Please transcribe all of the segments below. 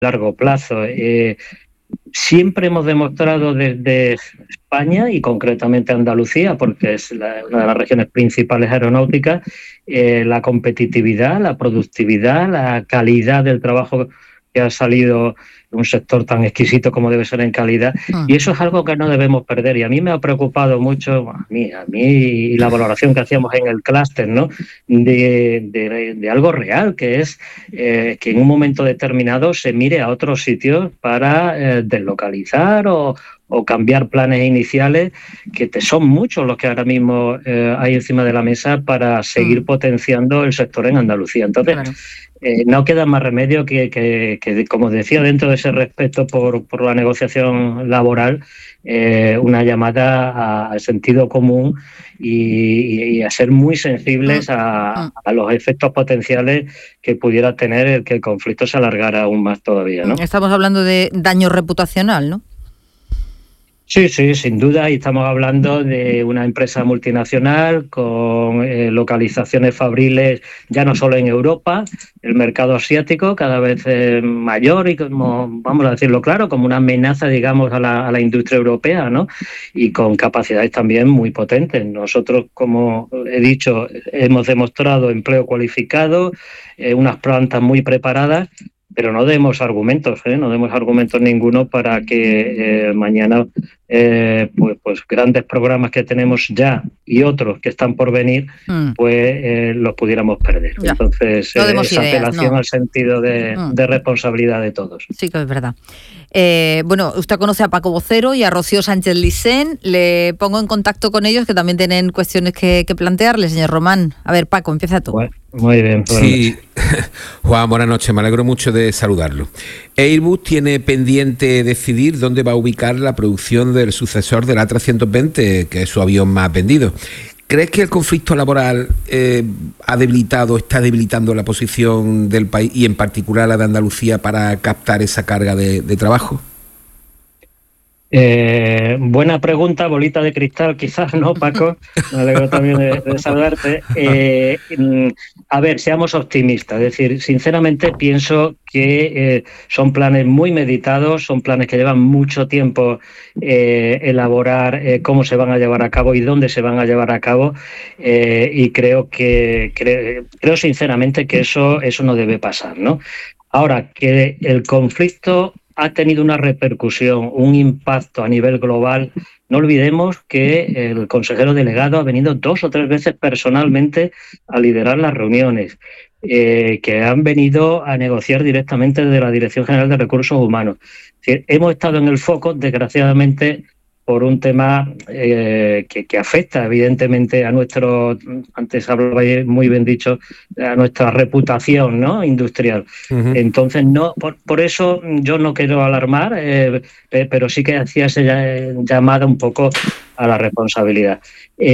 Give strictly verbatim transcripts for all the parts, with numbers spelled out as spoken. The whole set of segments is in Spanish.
largo plazo. Eh, siempre hemos demostrado desde España y concretamente Andalucía, porque es la, una de las regiones principales aeronáuticas, eh, la competitividad, la productividad, la calidad del trabajo que ha salido de un sector tan exquisito como debe ser en calidad, Mm. y eso es algo que no debemos perder. Y a mí me ha preocupado mucho, a mí, a mí y la valoración que hacíamos en el clúster, ¿no? de, de, de algo real, que es eh, que en un momento determinado se mire a otros sitios para eh, deslocalizar o, o cambiar planes iniciales, que te son muchos los que ahora mismo eh, hay encima de la mesa para seguir Mm. potenciando el sector en Andalucía. Entonces, Claro. Eh, no queda más remedio que, que, que, como decía, dentro de ese respeto por, por la negociación laboral, eh, una llamada al sentido común y, y a ser muy sensibles a, Mm. a los efectos potenciales que pudiera tener el que el conflicto se alargara aún más todavía, ¿no? Estamos hablando de daño reputacional, ¿no? Sí, sí, sin duda, y estamos hablando de una empresa multinacional con eh, localizaciones fabriles ya no solo en Europa, el mercado asiático cada vez eh, mayor y como, vamos a decirlo claro, como una amenaza, digamos, a la, a la industria europea, ¿no? Y con capacidades también muy potentes. Nosotros, como he dicho, hemos demostrado empleo cualificado, eh, unas plantas muy preparadas, pero no demos argumentos, ¿eh? no demos argumentos ninguno para que eh, mañana eh, pues, pues grandes programas que tenemos ya y otros que están por venir, mm. pues eh, los pudiéramos perder. Ya. Entonces, No eh, demos esa ideas, apelación no. al sentido de, Mm. de responsabilidad de todos. Sí que es verdad. Eh, bueno, usted conoce a Paco Vocero y a Rocío Sánchez Licén. Le pongo en contacto con ellos, que también tienen cuestiones que, que plantearle, señor Román. A ver, Paco, empieza tú. Bueno, muy bien. Sí, Juan, buenas noches. Me alegro mucho de saludarlo. Airbus tiene pendiente decidir dónde va a ubicar la producción del sucesor del A trescientos veinte, que es su avión más vendido. ¿Crees que el conflicto laboral eh, ha debilitado, está debilitando la posición del país y en particular la de Andalucía para captar esa carga de, de trabajo? Eh, buena pregunta, bolita de cristal, quizás, ¿no, Paco? Me alegro también de, de saludarte. Eh, a ver, seamos optimistas. Es decir, sinceramente pienso que eh, son planes muy meditados, son planes que llevan mucho tiempo eh, elaborar eh, cómo se van a llevar a cabo y dónde se van a llevar a cabo. Eh, y creo que creo, creo sinceramente que eso, eso no debe pasar, ¿no? Ahora, que el conflicto ha tenido una repercusión, un impacto a nivel global. No olvidemos que el consejero delegado ha venido dos o tres veces personalmente a liderar las reuniones, eh, que han venido a negociar directamente desde la Dirección General de Recursos Humanos. Es decir, hemos estado en el foco, desgraciadamente, por un tema eh, que, que afecta evidentemente a nuestro, antes hablaba muy bien dicho, a nuestra reputación, ¿no?, industrial. Uh-huh. Entonces, no, por, por eso yo no quiero alarmar, eh, eh, pero sí que hacía esa llamada un poco a la responsabilidad.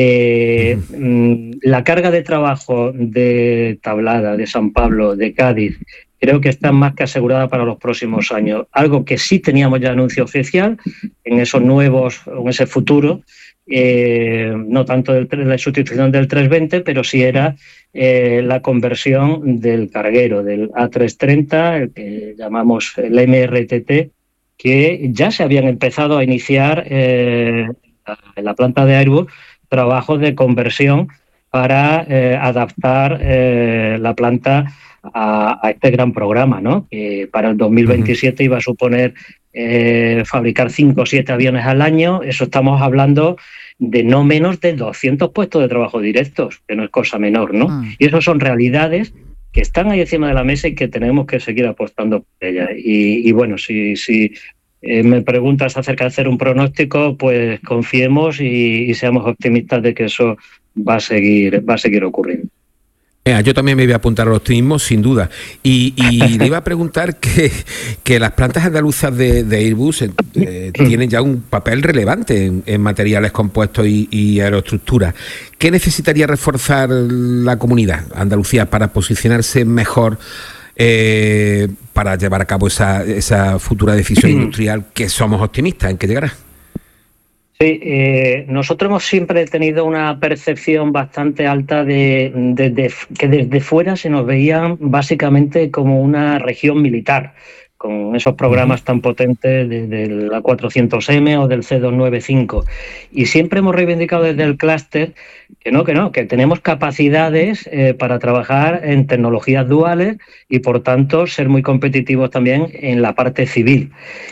Eh, uh-huh. La carga de trabajo de Tablada, de San Pablo, de Cádiz, creo que está más que asegurada para los próximos años. Algo que sí teníamos ya anuncio oficial en esos nuevos, en ese futuro, eh, no tanto de la sustitución del trescientos veinte, pero sí era eh, la conversión del carguero, del A trescientos treinta, el que llamamos el M R T T, que ya se habían empezado a iniciar eh, en la planta de Airbus trabajos de conversión para eh, adaptar eh, la planta A, a este gran programa, ¿no? Que para el dos mil veintisiete uh-huh. iba a suponer eh, fabricar cinco o siete aviones al año. Eso estamos hablando de no menos de doscientos puestos de trabajo directos, que no es cosa menor, ¿no? Uh-huh. Y eso son realidades que están ahí encima de la mesa y que tenemos que seguir apostando por ellas. Y, y bueno, si, si eh, me preguntas acerca de hacer un pronóstico, pues confiemos y, y seamos optimistas de que eso va a seguir, va a seguir ocurriendo. Yo también me voy a apuntar al optimismo, sin duda. Y, y le iba a preguntar que, que las plantas andaluzas de, de Airbus eh, tienen ya un papel relevante en, en materiales compuestos y, y aeroestructuras. ¿Qué necesitaría reforzar la comunidad Andalucía para posicionarse mejor eh, para llevar a cabo esa, esa futura decisión industrial que somos optimistas en que llegará? Sí, eh, nosotros hemos siempre tenido una percepción bastante alta de, de, de que desde fuera se nos veía básicamente como una región militar, con esos programas tan potentes de, de la cuatrocientos eme o del ce doscientos noventa y cinco. Y siempre hemos reivindicado desde el clúster que no, que no, que tenemos capacidades eh, para trabajar en tecnologías duales y, por tanto, ser muy competitivos también en la parte civil.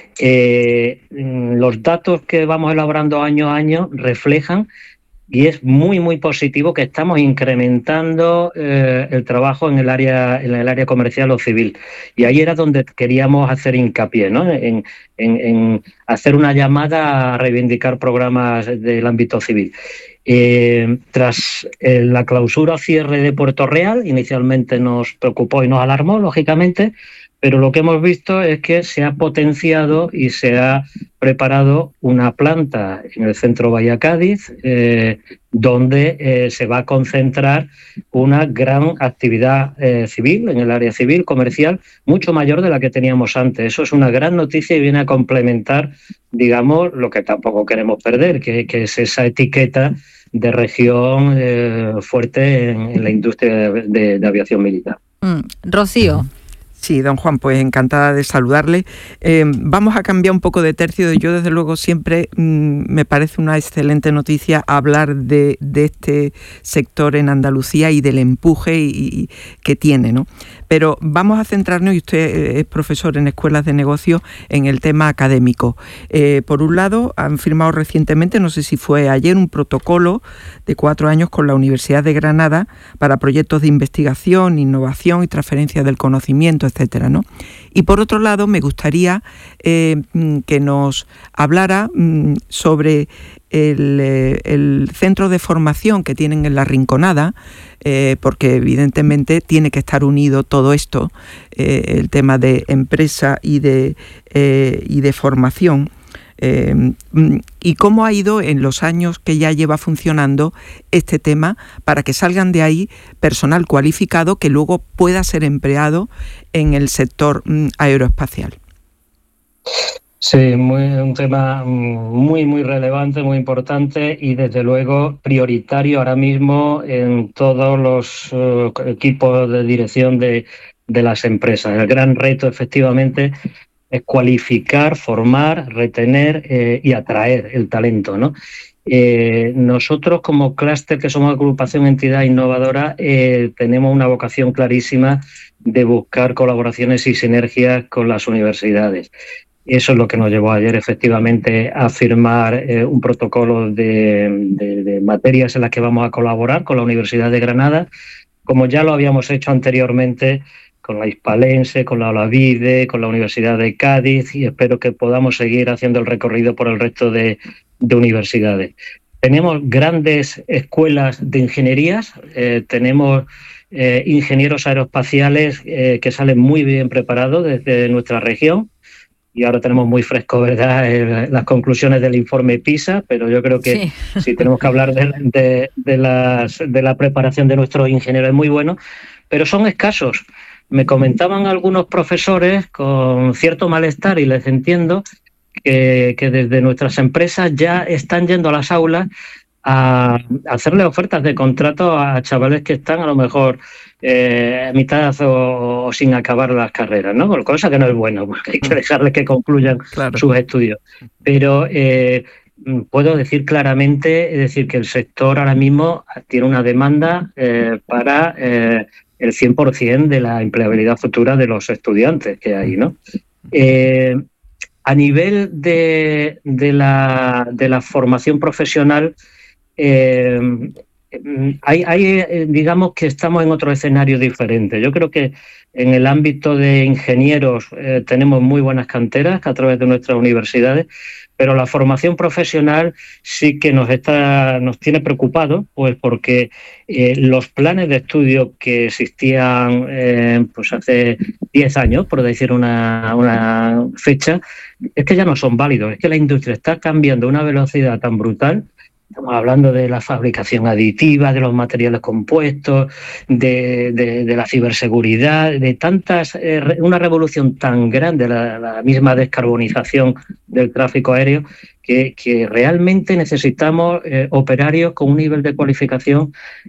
Eh, los datos que vamos elaborando año a año reflejan, y es muy muy positivo, que estamos incrementando eh, el trabajo en el área en el área comercial o civil, y ahí era donde queríamos hacer hincapié, ¿no? en, en, en hacer una llamada a reivindicar programas del ámbito civil. Eh, tras eh, la clausura o cierre de Puerto Real, inicialmente nos preocupó y nos alarmó, lógicamente, pero lo que hemos visto es que se ha potenciado y se ha preparado una planta en el centro Bahía Cádiz, eh, donde eh, se va a concentrar una gran actividad eh, civil, en el área civil, comercial, mucho mayor de la que teníamos antes. Eso es una gran noticia y viene a complementar, digamos, lo que tampoco queremos perder, que, que es esa etiqueta de región eh, fuerte en, en la industria de, de, de aviación militar. Mm. Rocío. Sí, don Juan, pues encantada de saludarle. Eh, vamos a cambiar un poco de tercio. Yo, desde luego, siempre mmm, me parece una excelente noticia hablar de, de este sector en Andalucía y del empuje y, y, que tiene, ¿no? Pero vamos a centrarnos, y usted es profesor en escuelas de negocio, en el tema académico. Eh, por un lado, han firmado recientemente, no sé si fue ayer, un protocolo de cuatro años con la Universidad de Granada para proyectos de investigación, innovación y transferencia del conocimiento, etcétera, ¿no? Y por otro lado, me gustaría eh, que nos hablara mm, sobre el, eh, el centro de formación que tienen en La Rinconada, eh, porque evidentemente tiene que estar unido todo esto, eh, el tema de empresa y de, eh, y de formación. Eh, y cómo ha ido en los años que ya lleva funcionando este tema para que salgan de ahí personal cualificado que luego pueda ser empleado en el sector mm, aeroespacial. Sí, muy, un tema muy, muy relevante, muy importante y, desde luego, prioritario ahora mismo en todos los uh, equipos de dirección de, de las empresas. El gran reto, efectivamente, es cualificar, formar, retener eh, y atraer el talento, ¿no? Eh, nosotros, como clúster, que somos agrupación entidad innovadora, eh, tenemos una vocación clarísima de buscar colaboraciones y sinergias con las universidades. Eso es lo que nos llevó ayer, efectivamente, a firmar eh, un protocolo de, de, de materias en las que vamos a colaborar con la Universidad de Granada, como ya lo habíamos hecho anteriormente con la Hispalense, con la Olavide, con la Universidad de Cádiz, y espero que podamos seguir haciendo el recorrido por el resto de, de universidades. Tenemos grandes escuelas de ingenierías, eh, tenemos eh, ingenieros aeroespaciales eh, que salen muy bien preparados desde nuestra región, y ahora tenemos muy fresco, ¿verdad?, eh, las conclusiones del informe PISA, pero yo creo que sí, sí tenemos que hablar de, de, de, las, de la preparación de nuestros ingenieros, es muy bueno, pero son escasos. Me comentaban algunos profesores con cierto malestar, y les entiendo, que, que desde nuestras empresas ya están yendo a las aulas a hacerle ofertas de contrato a chavales que están a lo mejor eh, a mitad o, o sin acabar las carreras, ¿no? Cosa que no es bueno, porque hay que dejarles que concluyan claro. sus estudios. Pero eh, puedo decir claramente, es decir, que el sector ahora mismo tiene una demanda eh, para eh, el cien por ciento de la empleabilidad futura de los estudiantes que hay, ¿no? Eh, a nivel de, de, la, de la formación profesional, Eh, hay, hay, digamos que estamos en otro escenario diferente. Yo creo que en el ámbito de ingenieros eh, tenemos muy buenas canteras a través de nuestras universidades, pero la formación profesional sí que nos está, nos tiene preocupados, pues porque eh, los planes de estudio que existían eh, pues hace diez años, por decir una, una fecha, es que ya no son válidos. Es que la industria está cambiando a una velocidad tan brutal. Estamos hablando de la fabricación aditiva, de los materiales compuestos, de, de, de la ciberseguridad, de tantas, eh, una revolución tan grande, la, la misma descarbonización del tráfico aéreo, que, que realmente necesitamos eh, operarios con un nivel de cualificación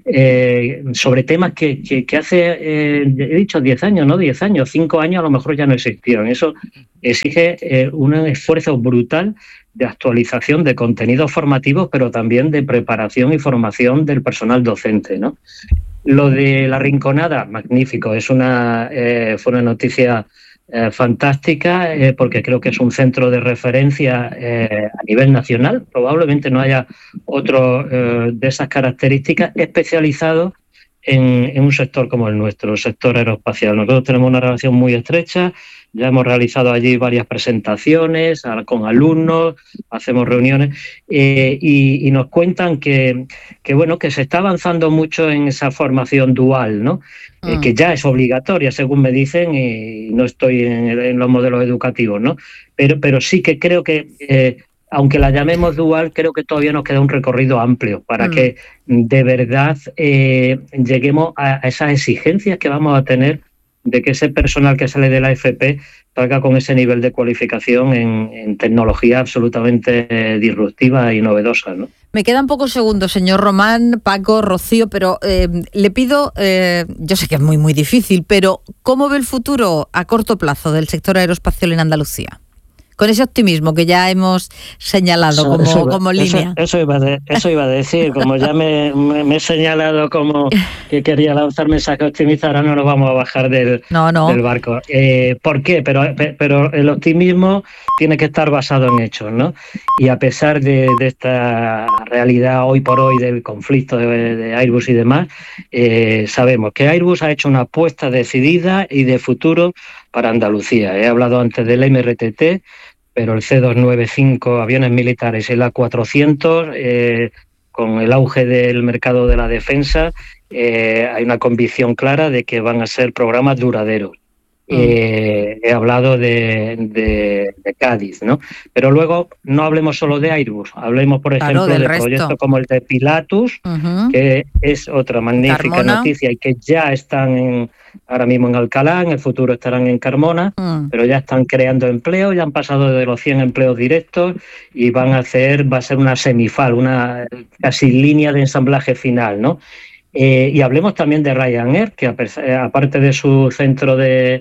eh, sobre temas que, que, que hace, eh, he dicho diez años, no diez años, cinco años a lo mejor ya no existían. Eso exige eh, un esfuerzo brutal de actualización de contenidos formativos, pero también de preparación y formación del personal docente, ¿no? Lo de La Rinconada, magnífico, es una eh, fue una noticia Eh, fantástica, eh, porque creo que es un centro de referencia eh, a nivel nacional. Probablemente no haya otro eh, de esas características especializado en, en un sector como el nuestro, el sector aeroespacial. Nosotros tenemos una relación muy estrecha, ya hemos realizado allí varias presentaciones a, con alumnos, hacemos reuniones eh, y, y nos cuentan que, que, bueno, que se está avanzando mucho en esa formación dual, ¿no? Mm. Eh, que ya es obligatoria, según me dicen, y no estoy en, en los modelos educativos, ¿no? Pero, pero sí que creo que, eh, aunque la llamemos dual, creo que todavía nos queda un recorrido amplio para mm. que de verdad eh, lleguemos a, a esas exigencias que vamos a tener de que ese personal que sale de la F P salga con ese nivel de cualificación en, en tecnología absolutamente eh, disruptiva y novedosa, ¿no? Me quedan pocos segundos, señor Román, Paco, Rocío, pero eh, le pido, eh, yo sé que es muy, muy difícil, pero ¿cómo ve el futuro a corto plazo del sector aeroespacial en Andalucía? Con ese optimismo que ya hemos señalado eso, como, eso iba, como línea. Eso, eso, iba de, eso iba a decir, como ya me, me, me he señalado como que quería lanzar mensaje optimista, ahora no nos vamos a bajar del, no, no. del barco. Eh, ¿Por qué? Pero, pero el optimismo tiene que estar basado en hechos, ¿no? Y a pesar de, de esta realidad hoy por hoy del conflicto de, de Airbus y demás, eh, sabemos que Airbus ha hecho una apuesta decidida y de futuro para Andalucía. He hablado antes del M R T T, pero el C doscientos noventa y cinco, aviones militares, el A cuatrocientos, eh, con el auge del mercado de la defensa, eh, hay una convicción clara de que van a ser programas duraderos. Mm. Eh, he hablado de, de, de Cádiz, ¿no? Pero luego no hablemos solo de Airbus, hablemos, por ejemplo, claro, de resto. proyectos como el de Pilatus, uh-huh. que es otra magnífica Carmona. noticia y que ya están en, ahora mismo en Alcalá, en el futuro estarán en Carmona, uh-huh. pero ya están creando empleo, ya han pasado de los cien empleos directos y van a hacer, va a ser una semifal, una casi línea de ensamblaje final, ¿no? Eh, y hablemos también de Ryanair, que aparte de su centro de,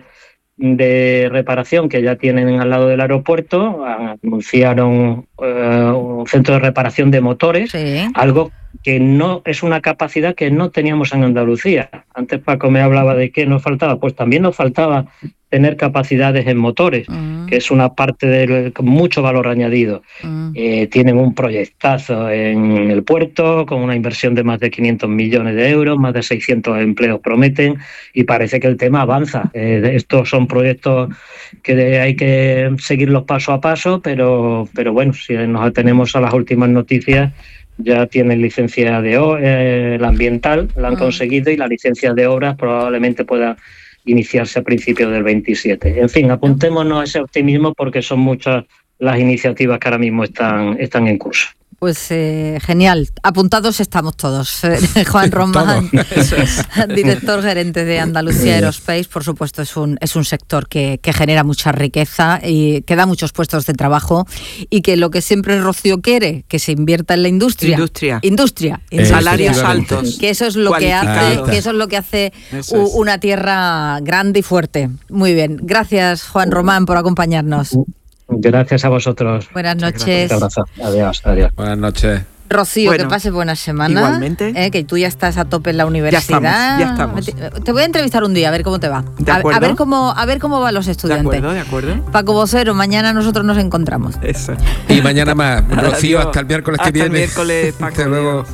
de reparación que ya tienen al lado del aeropuerto, anunciaron eh, un centro de reparación de motores, sí. algo que no es una capacidad que no teníamos en Andalucía. Antes Paco me hablaba de qué nos faltaba, pues también nos faltaba tener capacidades en motores, uh-huh. que es una parte de mucho valor añadido. Uh-huh. Eh, tienen un proyectazo en el puerto con una inversión de más de quinientos millones de euros, más de seiscientos empleos prometen y parece que el tema avanza. Eh, estos son proyectos que hay que seguirlos paso a paso, pero, pero bueno, si nos atenemos a las últimas noticias, ya tienen licencia de eh, la ambiental, la han uh-huh. conseguido, y la licencia de obras probablemente pueda iniciarse a principios del veintisiete. En fin, apuntémonos a ese optimismo porque son muchas las iniciativas que ahora mismo están, están en curso. Pues eh, genial, apuntados estamos todos. Juan Román, director gerente de Andalucía Aerospace, por supuesto es un es un sector que, que genera mucha riqueza y que da muchos puestos de trabajo y que lo que siempre Rocío quiere, que se invierta en la industria. Industria. Industria. Eh, salarios altos. Que eso es lo que hace, que eso es lo que hace u, una tierra grande y fuerte. Muy bien, gracias Juan Román por acompañarnos. Gracias a vosotros. Buenas noches. Un abrazo. Adiós, adiós. Buenas noches. Rocío, bueno, que pases buena semana. Igualmente. Eh, que tú ya estás a tope en la universidad. Ya estamos, ya estamos. Te voy a entrevistar un día, a ver cómo te va. De acuerdo. A, a ver cómo, a ver cómo van los estudiantes. De acuerdo, de acuerdo. Paco Vocero, mañana nosotros nos encontramos. Eso. Y mañana más. Rocío, hasta el miércoles hasta que viene. Hasta el miércoles, Paco. Hasta luego.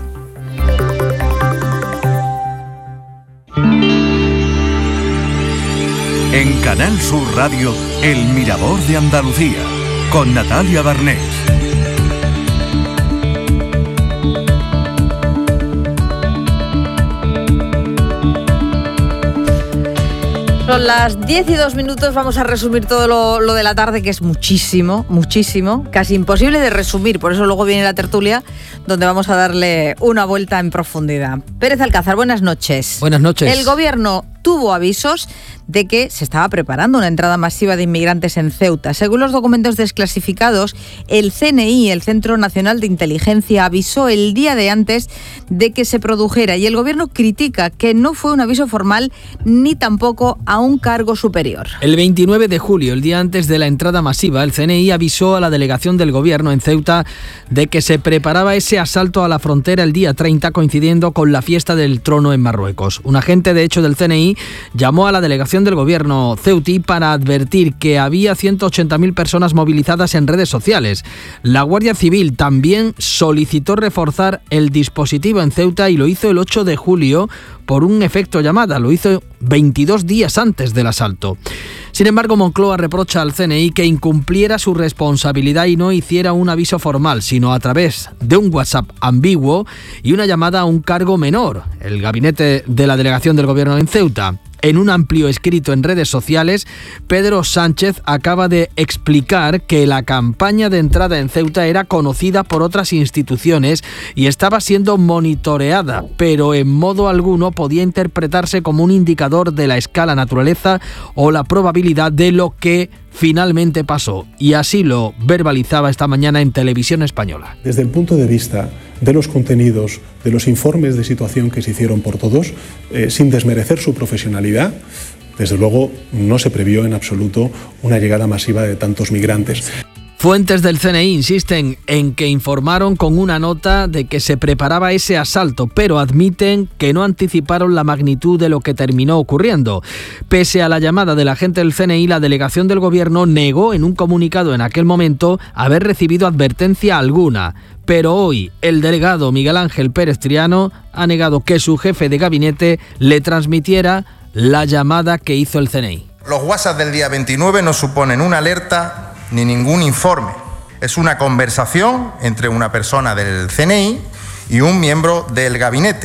En Canal Sur Radio, El Mirador de Andalucía, con Natalia Barnés. Son las diez y dos minutos, vamos a resumir todo lo, lo de la tarde, que es muchísimo, muchísimo, casi imposible de resumir, por eso luego viene la tertulia, donde vamos a darle una vuelta en profundidad. Pérez Alcázar, buenas noches. Buenas noches. El Gobierno tuvo avisos de que se estaba preparando una entrada masiva de inmigrantes en Ceuta. Según los documentos desclasificados, el C N I, el Centro Nacional de Inteligencia, avisó el día de antes de que se produjera y el gobierno critica que no fue un aviso formal ni tampoco a un cargo superior. El veintinueve de julio, el día antes de la entrada masiva, el C N I avisó a la delegación del gobierno en Ceuta de que se preparaba ese asalto a la frontera el día treinta, coincidiendo con la fiesta del trono en Marruecos. Un agente, de hecho, del C N I llamó a la delegación del gobierno ceutí para advertir que había ciento ochenta mil personas movilizadas en redes sociales. La Guardia Civil también solicitó reforzar el dispositivo en Ceuta y lo hizo el ocho de julio por un efecto llamada. Lo hizo veintidós días antes del asalto. Sin embargo, Moncloa reprocha al C N I que incumpliera su responsabilidad y no hiciera un aviso formal, sino a través de un WhatsApp ambiguo y una llamada a un cargo menor, el gabinete de la delegación del gobierno en Ceuta. En un amplio escrito en redes sociales, Pedro Sánchez acaba de explicar que la campaña de entrada en Ceuta era conocida por otras instituciones y estaba siendo monitoreada, pero en modo alguno podía interpretarse como un indicador de la escala naturaleza o la probabilidad de lo que finalmente pasó. Y así lo verbalizaba esta mañana en Televisión Española. Desde el punto de vista de los contenidos, de los informes de situación que se hicieron por todos, eh, sin desmerecer su profesionalidad, desde luego no se previó en absoluto una llegada masiva de tantos migrantes. Fuentes del C N I insisten en que informaron con una nota de que se preparaba ese asalto, pero admiten que no anticiparon la magnitud de lo que terminó ocurriendo. Pese a la llamada del agente del C N I, la delegación del gobierno negó en un comunicado en aquel momento haber recibido advertencia alguna. Pero hoy el delegado Miguel Ángel Pérez Triano ha negado que su jefe de gabinete le transmitiera la llamada que hizo el C N I. Los WhatsApp del día veintinueve no suponen una alerta ni ningún informe. Es una conversación entre una persona del C N I y un miembro del gabinete.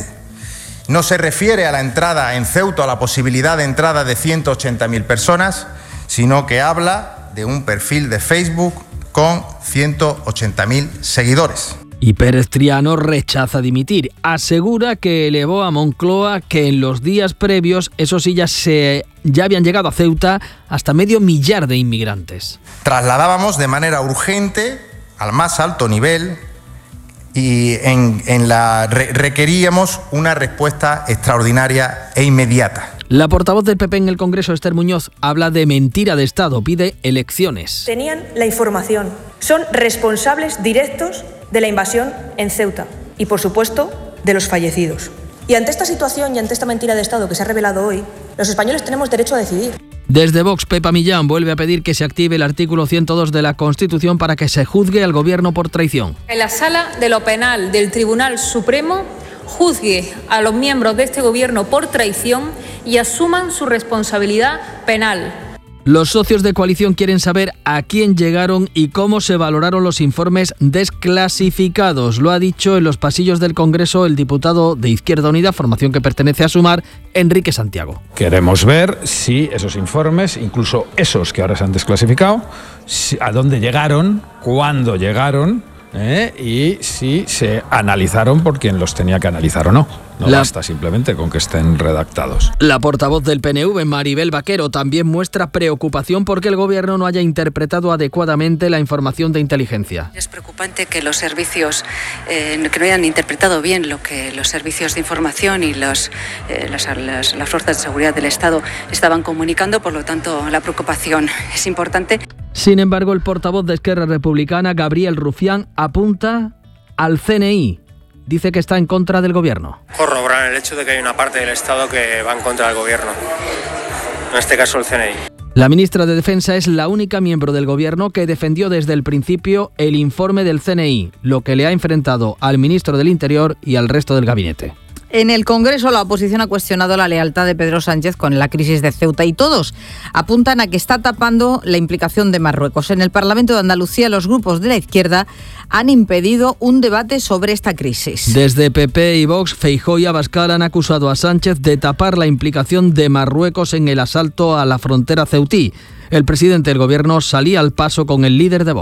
No se refiere a la entrada en Ceuta, a la posibilidad de entrada de ciento ochenta mil personas, sino que habla de un perfil de Facebook con ciento ochenta mil seguidores. Y Pérez Triano rechaza dimitir. Asegura que elevó a Moncloa que en los días previos, eso sí, ya, se, ya habían llegado a Ceuta hasta medio millar de inmigrantes. Trasladábamos de manera urgente, al más alto nivel, y en, en la re, requeríamos una respuesta extraordinaria e inmediata. La portavoz del P P en el Congreso, Esther Muñoz, habla de mentira de Estado, pide elecciones. Tenían la información, son responsables directos de la invasión en Ceuta y, por supuesto, de los fallecidos. Y ante esta situación y ante esta mentira de Estado que se ha revelado hoy, los españoles tenemos derecho a decidir. Desde Vox, Pepa Millán vuelve a pedir que se active el artículo ciento dos de la Constitución para que se juzgue al Gobierno por traición. En la Sala de lo Penal del Tribunal Supremo juzgue a los miembros de este Gobierno por traición y asuman su responsabilidad penal. Los socios de coalición quieren saber a quién llegaron y cómo se valoraron los informes desclasificados. Lo ha dicho en los pasillos del Congreso el diputado de Izquierda Unida, formación que pertenece a Sumar, Enrique Santiago. Queremos ver si esos informes, incluso esos que ahora se han desclasificado, si, a dónde llegaron, cuándo llegaron, ¿eh? Y si se analizaron por quien los tenía que analizar o no. No la, basta simplemente con que estén redactados. La portavoz del P N V, Maribel Vaquero, también muestra preocupación porque el Gobierno no haya interpretado adecuadamente la información de inteligencia. Es preocupante que los servicios, eh, que no hayan interpretado bien lo que los servicios de información y los, eh, las, las, las fuerzas de seguridad del Estado estaban comunicando, por lo tanto la preocupación es importante. Sin embargo, el portavoz de Esquerra Republicana, Gabriel Rufián, apunta al C N I. Dice que está en contra del Gobierno. Corroborar el hecho de que hay una parte del Estado que va en contra del Gobierno, en este caso el C N I. La ministra de Defensa es la única miembro del Gobierno que defendió desde el principio el informe del C N I, lo que le ha enfrentado al ministro del Interior y al resto del gabinete. En el Congreso, la oposición ha cuestionado la lealtad de Pedro Sánchez con la crisis de Ceuta y todos apuntan a que está tapando la implicación de Marruecos. En el Parlamento de Andalucía, los grupos de la izquierda han impedido un debate sobre esta crisis. Desde P P y Vox, Feijóo y Abascal han acusado a Sánchez de tapar la implicación de Marruecos en el asalto a la frontera ceutí. El presidente del Gobierno salía al paso con el líder de Vox.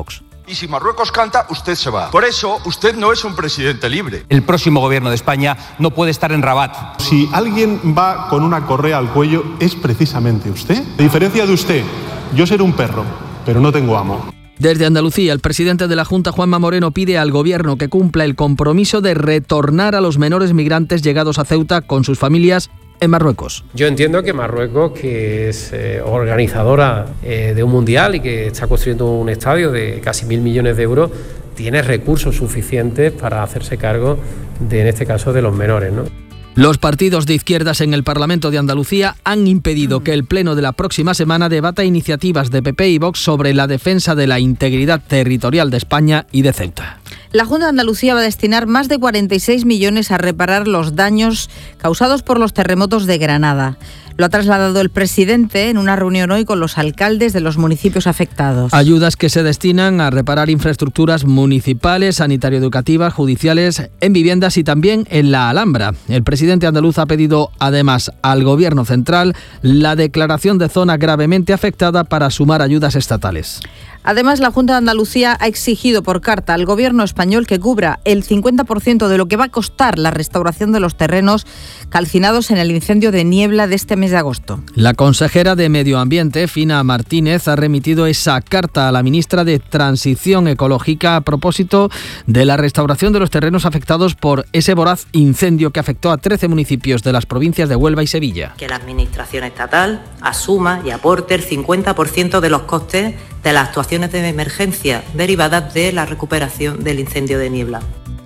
Y si Marruecos canta, usted se va. Por eso, usted no es un presidente libre. El próximo gobierno de España no puede estar en Rabat. Si alguien va con una correa al cuello, es precisamente usted. A diferencia de usted, yo seré un perro, pero no tengo amo. Desde Andalucía, el presidente de la Junta, Juanma Moreno, pide al Gobierno que cumpla el compromiso de retornar a los menores migrantes llegados a Ceuta con sus familias en Marruecos. Yo entiendo que Marruecos, que es eh, organizadora eh, de un mundial y que está construyendo un estadio de casi mil millones de euros, tiene recursos suficientes para hacerse cargo de, en este caso, de los menores, ¿no? Los partidos de izquierdas en el Parlamento de Andalucía han impedido que el Pleno de la próxima semana debata iniciativas de P P y Vox sobre la defensa de la integridad territorial de España y de Ceuta. La Junta de Andalucía va a destinar más de cuarenta y seis millones a reparar los daños causados por los terremotos de Granada. Lo ha trasladado el presidente en una reunión hoy con los alcaldes de los municipios afectados. Ayudas que se destinan a reparar infraestructuras municipales, sanitario-educativas, judiciales, en viviendas y también en la Alhambra. El presidente andaluz ha pedido además al Gobierno central la declaración de zona gravemente afectada para sumar ayudas estatales. Además, la Junta de Andalucía ha exigido por carta al Gobierno español que cubra el cincuenta por ciento de lo que va a costar la restauración de los terrenos calcinados en el incendio de Niebla de este mes de agosto. La consejera de Medio Ambiente, Fina Martínez, ha remitido esa carta a la ministra de Transición Ecológica a propósito de la restauración de los terrenos afectados por ese voraz incendio que afectó a trece municipios de las provincias de Huelva y Sevilla. Que la Administración estatal asuma y aporte el cincuenta por ciento de los costes de las actuaciones de emergencia derivadas de la recuperación del incendio de Niebla.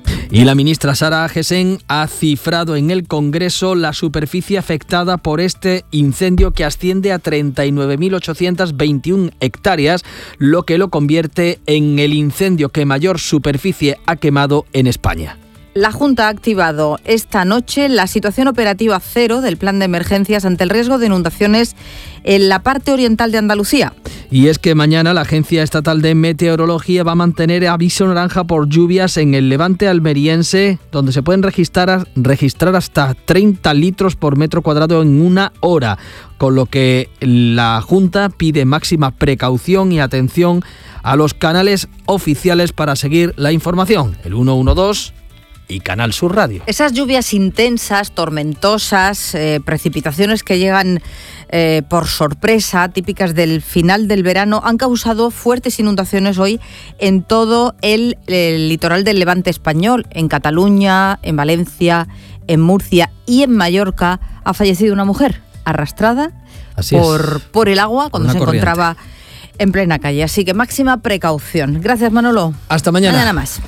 Y la ministra Sara Agesen ha cifrado en el Congreso la superficie afectada por este incendio que asciende a treinta y nueve mil ochocientas veintiuna hectáreas, lo que lo convierte en el incendio que mayor superficie ha quemado en España. La Junta ha activado esta noche la situación operativa cero del plan de emergencias ante el riesgo de inundaciones en la parte oriental de Andalucía. Y es que mañana la Agencia Estatal de Meteorología va a mantener aviso naranja por lluvias en el levante almeriense, donde se pueden registrar, registrar hasta treinta litros por metro cuadrado en una hora, con lo que la Junta pide máxima precaución y atención a los canales oficiales para seguir la información. El ciento doce y Canal Sur Radio. Esas lluvias intensas, tormentosas, eh, precipitaciones que llegan eh, por sorpresa, típicas del final del verano, han causado fuertes inundaciones hoy en todo el, el litoral del Levante español. En Cataluña, en Valencia, en Murcia y en Mallorca ha fallecido una mujer arrastrada Así por, es. por el agua cuando Una se corriente. encontraba en plena calle. Así que máxima precaución. Gracias, Manolo. Hasta mañana. Mañana más.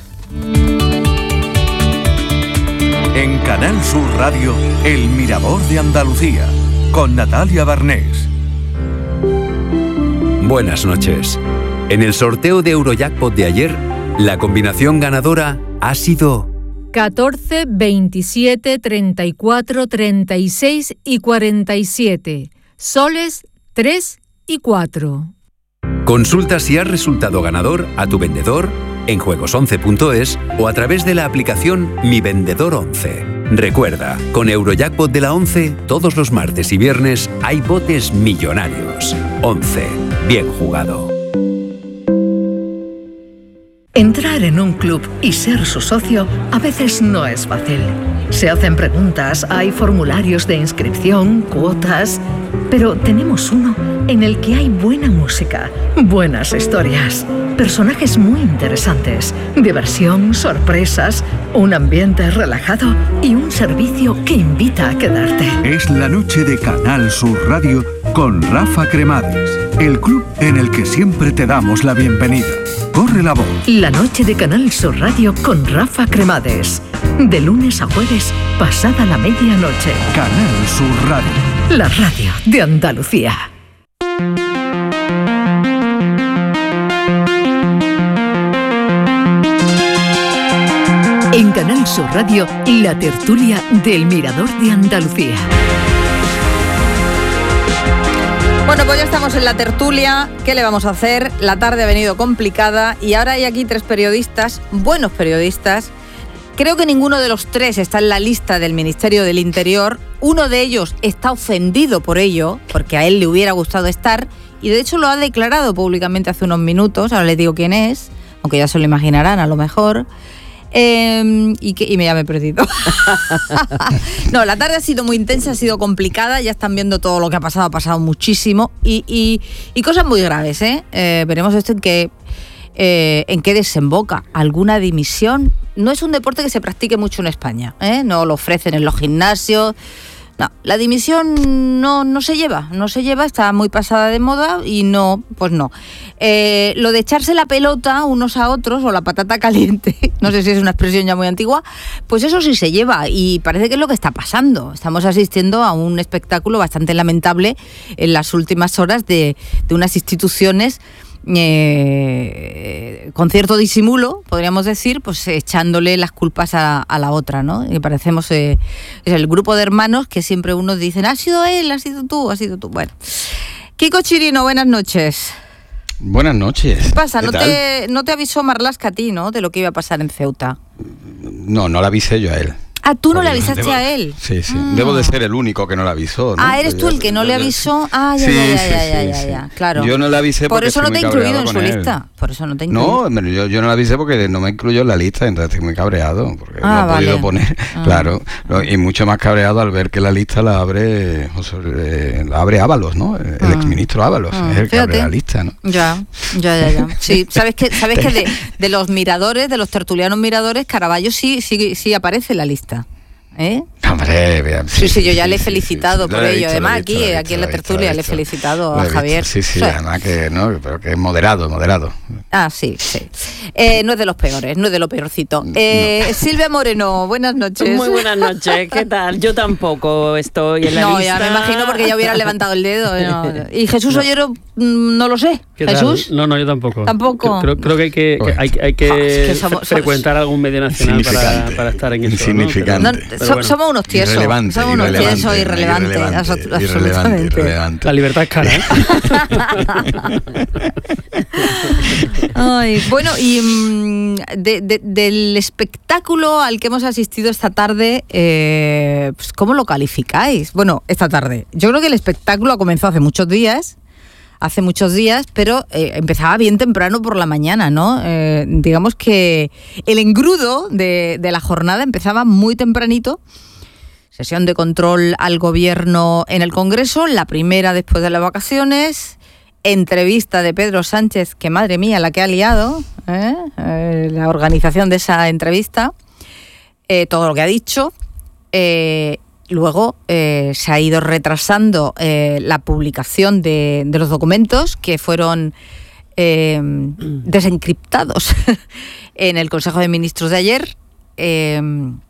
En Canal Sur Radio, El Mirador de Andalucía, con Natalia Barnés. Buenas noches. En el sorteo de Eurojackpot de ayer, la combinación ganadora ha sido catorce, veintisiete, treinta y cuatro, treinta y seis y cuarenta y siete. Soles tres y cuatro. Consulta si has resultado ganador a tu vendedor en juegos once punto es o a través de la aplicación Mi Vendedor once. Recuerda, con Eurojackpot de la once, todos los martes y viernes hay botes millonarios. once. Bien jugado. Entrar en un club y ser su socio a veces no es fácil. Se hacen preguntas, hay formularios de inscripción, cuotas, pero tenemos uno en el que hay buena música, buenas historias, personajes muy interesantes, diversión, sorpresas, un ambiente relajado y un servicio que invita a quedarte. Es la noche de Canal Sur Radio con Rafa Cremades, el club en el que siempre te damos la bienvenida. Corre la voz. La noche de Canal Sur Radio con Rafa Cremades. De lunes a jueves, pasada la medianoche. Canal Sur Radio. La radio de Andalucía. En Canal Sur Radio, la tertulia del Mirador de Andalucía. Bueno, pues ya estamos en la tertulia. ¿Qué le vamos a hacer? La tarde ha venido complicada y ahora hay aquí tres periodistas, buenos periodistas. Creo que ninguno de los tres está en la lista del Ministerio del Interior. Uno de ellos está ofendido por ello, porque a él le hubiera gustado estar, y de hecho lo ha declarado públicamente hace unos minutos, ahora les digo quién es. aunque ya se lo imaginarán a lo mejor. Eh, y, que, y me ya me he perdido. No, la tarde ha sido muy intensa, ha sido complicada. Ya están viendo todo lo que ha pasado, ha pasado muchísimo. Y, y, y cosas muy graves, ¿eh? Eh, veremos esto en qué, eh, en qué desemboca. ¿Alguna dimisión? No es un deporte que se practique mucho en España, ¿eh? No lo ofrecen en los gimnasios. No, la dimisión no, no se lleva, no se lleva, está muy pasada de moda y no, pues no. Eh, lo de echarse la pelota unos a otros o la patata caliente, no sé si es una expresión ya muy antigua, pues eso sí se lleva y parece que es lo que está pasando. Estamos asistiendo a un espectáculo bastante lamentable en las últimas horas de, de unas instituciones Eh, con cierto disimulo, podríamos decir, pues echándole las culpas a, a la otra, ¿no? Y parecemos eh, es el grupo de hermanos que siempre unos dicen, ha sido él, ha sido tú, ha sido tú. Bueno, Kiko Chirino, buenas noches. Buenas noches. ¿Qué pasa? ¿Qué ¿No tal? te, no te avisó Marlaska a ti, ¿no? De lo que iba a pasar en Ceuta. No, no le avisé yo a él. Ah, tú no Porque le avisaste debo, a él. Sí, sí. Ah. Debo de ser el único que no le avisó, ¿no? Ah, eres tú el que no le avisó. Ah, ya, Sí, ya, ya, sí, ya, sí, ya, ya, sí. ya, claro. Yo no le avisé Por porque eso no estoy te ha muy incluido en cabreado su con él. lista. Por eso no te ha incluido. No, hombre, yo, yo no le avisé porque no me incluyó en la lista, entonces estoy muy cabreado, porque Ah, no he vale. podido poner, Ah. claro, lo- y mucho más cabreado al ver que la lista la abre José, eh, la abre Ábalos, ¿no? El, el Ah. exministro Ábalos, Ah, es el que abre fíjate. la lista, ¿no? Ya, ya, ya, ya. Sí, sabes que, sabes que de, de los miradores, de los tertulianos miradores, Caraballo sí, sí, sí aparece en la lista. ¿Eh? Hombre, vea, Sí, sí, yo ya le he felicitado sí. por Lo he ello. visto, lo he Además, visto, aquí, lo he visto, aquí en la lo he visto, tertulia lo he le he visto. felicitado Lo he a visto, Javier. Sí, sí, Sí. además que no, pero que es moderado, moderado. Ah, sí, sí. Eh, no es de los peores, no es de lo peorcito. Eh, Silvia Moreno, buenas noches. Muy buenas noches, ¿qué tal? Yo tampoco estoy en la No, lista. ya me imagino porque ya hubieras levantado el dedo. No. Y Jesús Ollero, mm, no lo sé. ¿Qué tal? Jesús. No, no, yo tampoco. Tampoco. Creo, creo que hay que, que, hay, hay que Jo, es que somos- frecuentar algún medio nacional para, Insignificante. para estar en eso. Insignificante. ¿no? No, Pero so- bueno. somos unos tiesos. Irrelevante, somos unos irrelevante, tiesos irrelevantes. irrelevante, abso- irrelevante, absolutamente. irrelevante. La libertad es cara, ¿eh? Ay, bueno, y mm, de- de- del espectáculo al que hemos asistido esta tarde, eh, pues, ¿cómo lo calificáis? Bueno, esta tarde. Yo creo que el espectáculo comenzó hace muchos días, hace muchos días, pero eh, empezaba bien temprano por la mañana, ¿no? Eh, digamos que el engrudo de, de la jornada empezaba muy tempranito. Sesión de control al gobierno en el Congreso, la primera después de las vacaciones. Entrevista de Pedro Sánchez, que madre mía la que ha liado, ¿eh? Eh, la organización de esa entrevista, eh, todo lo que ha dicho. Eh, luego eh, se ha ido retrasando eh, la publicación de, de los documentos que fueron eh, desencriptados en el Consejo de Ministros de ayer. Eh,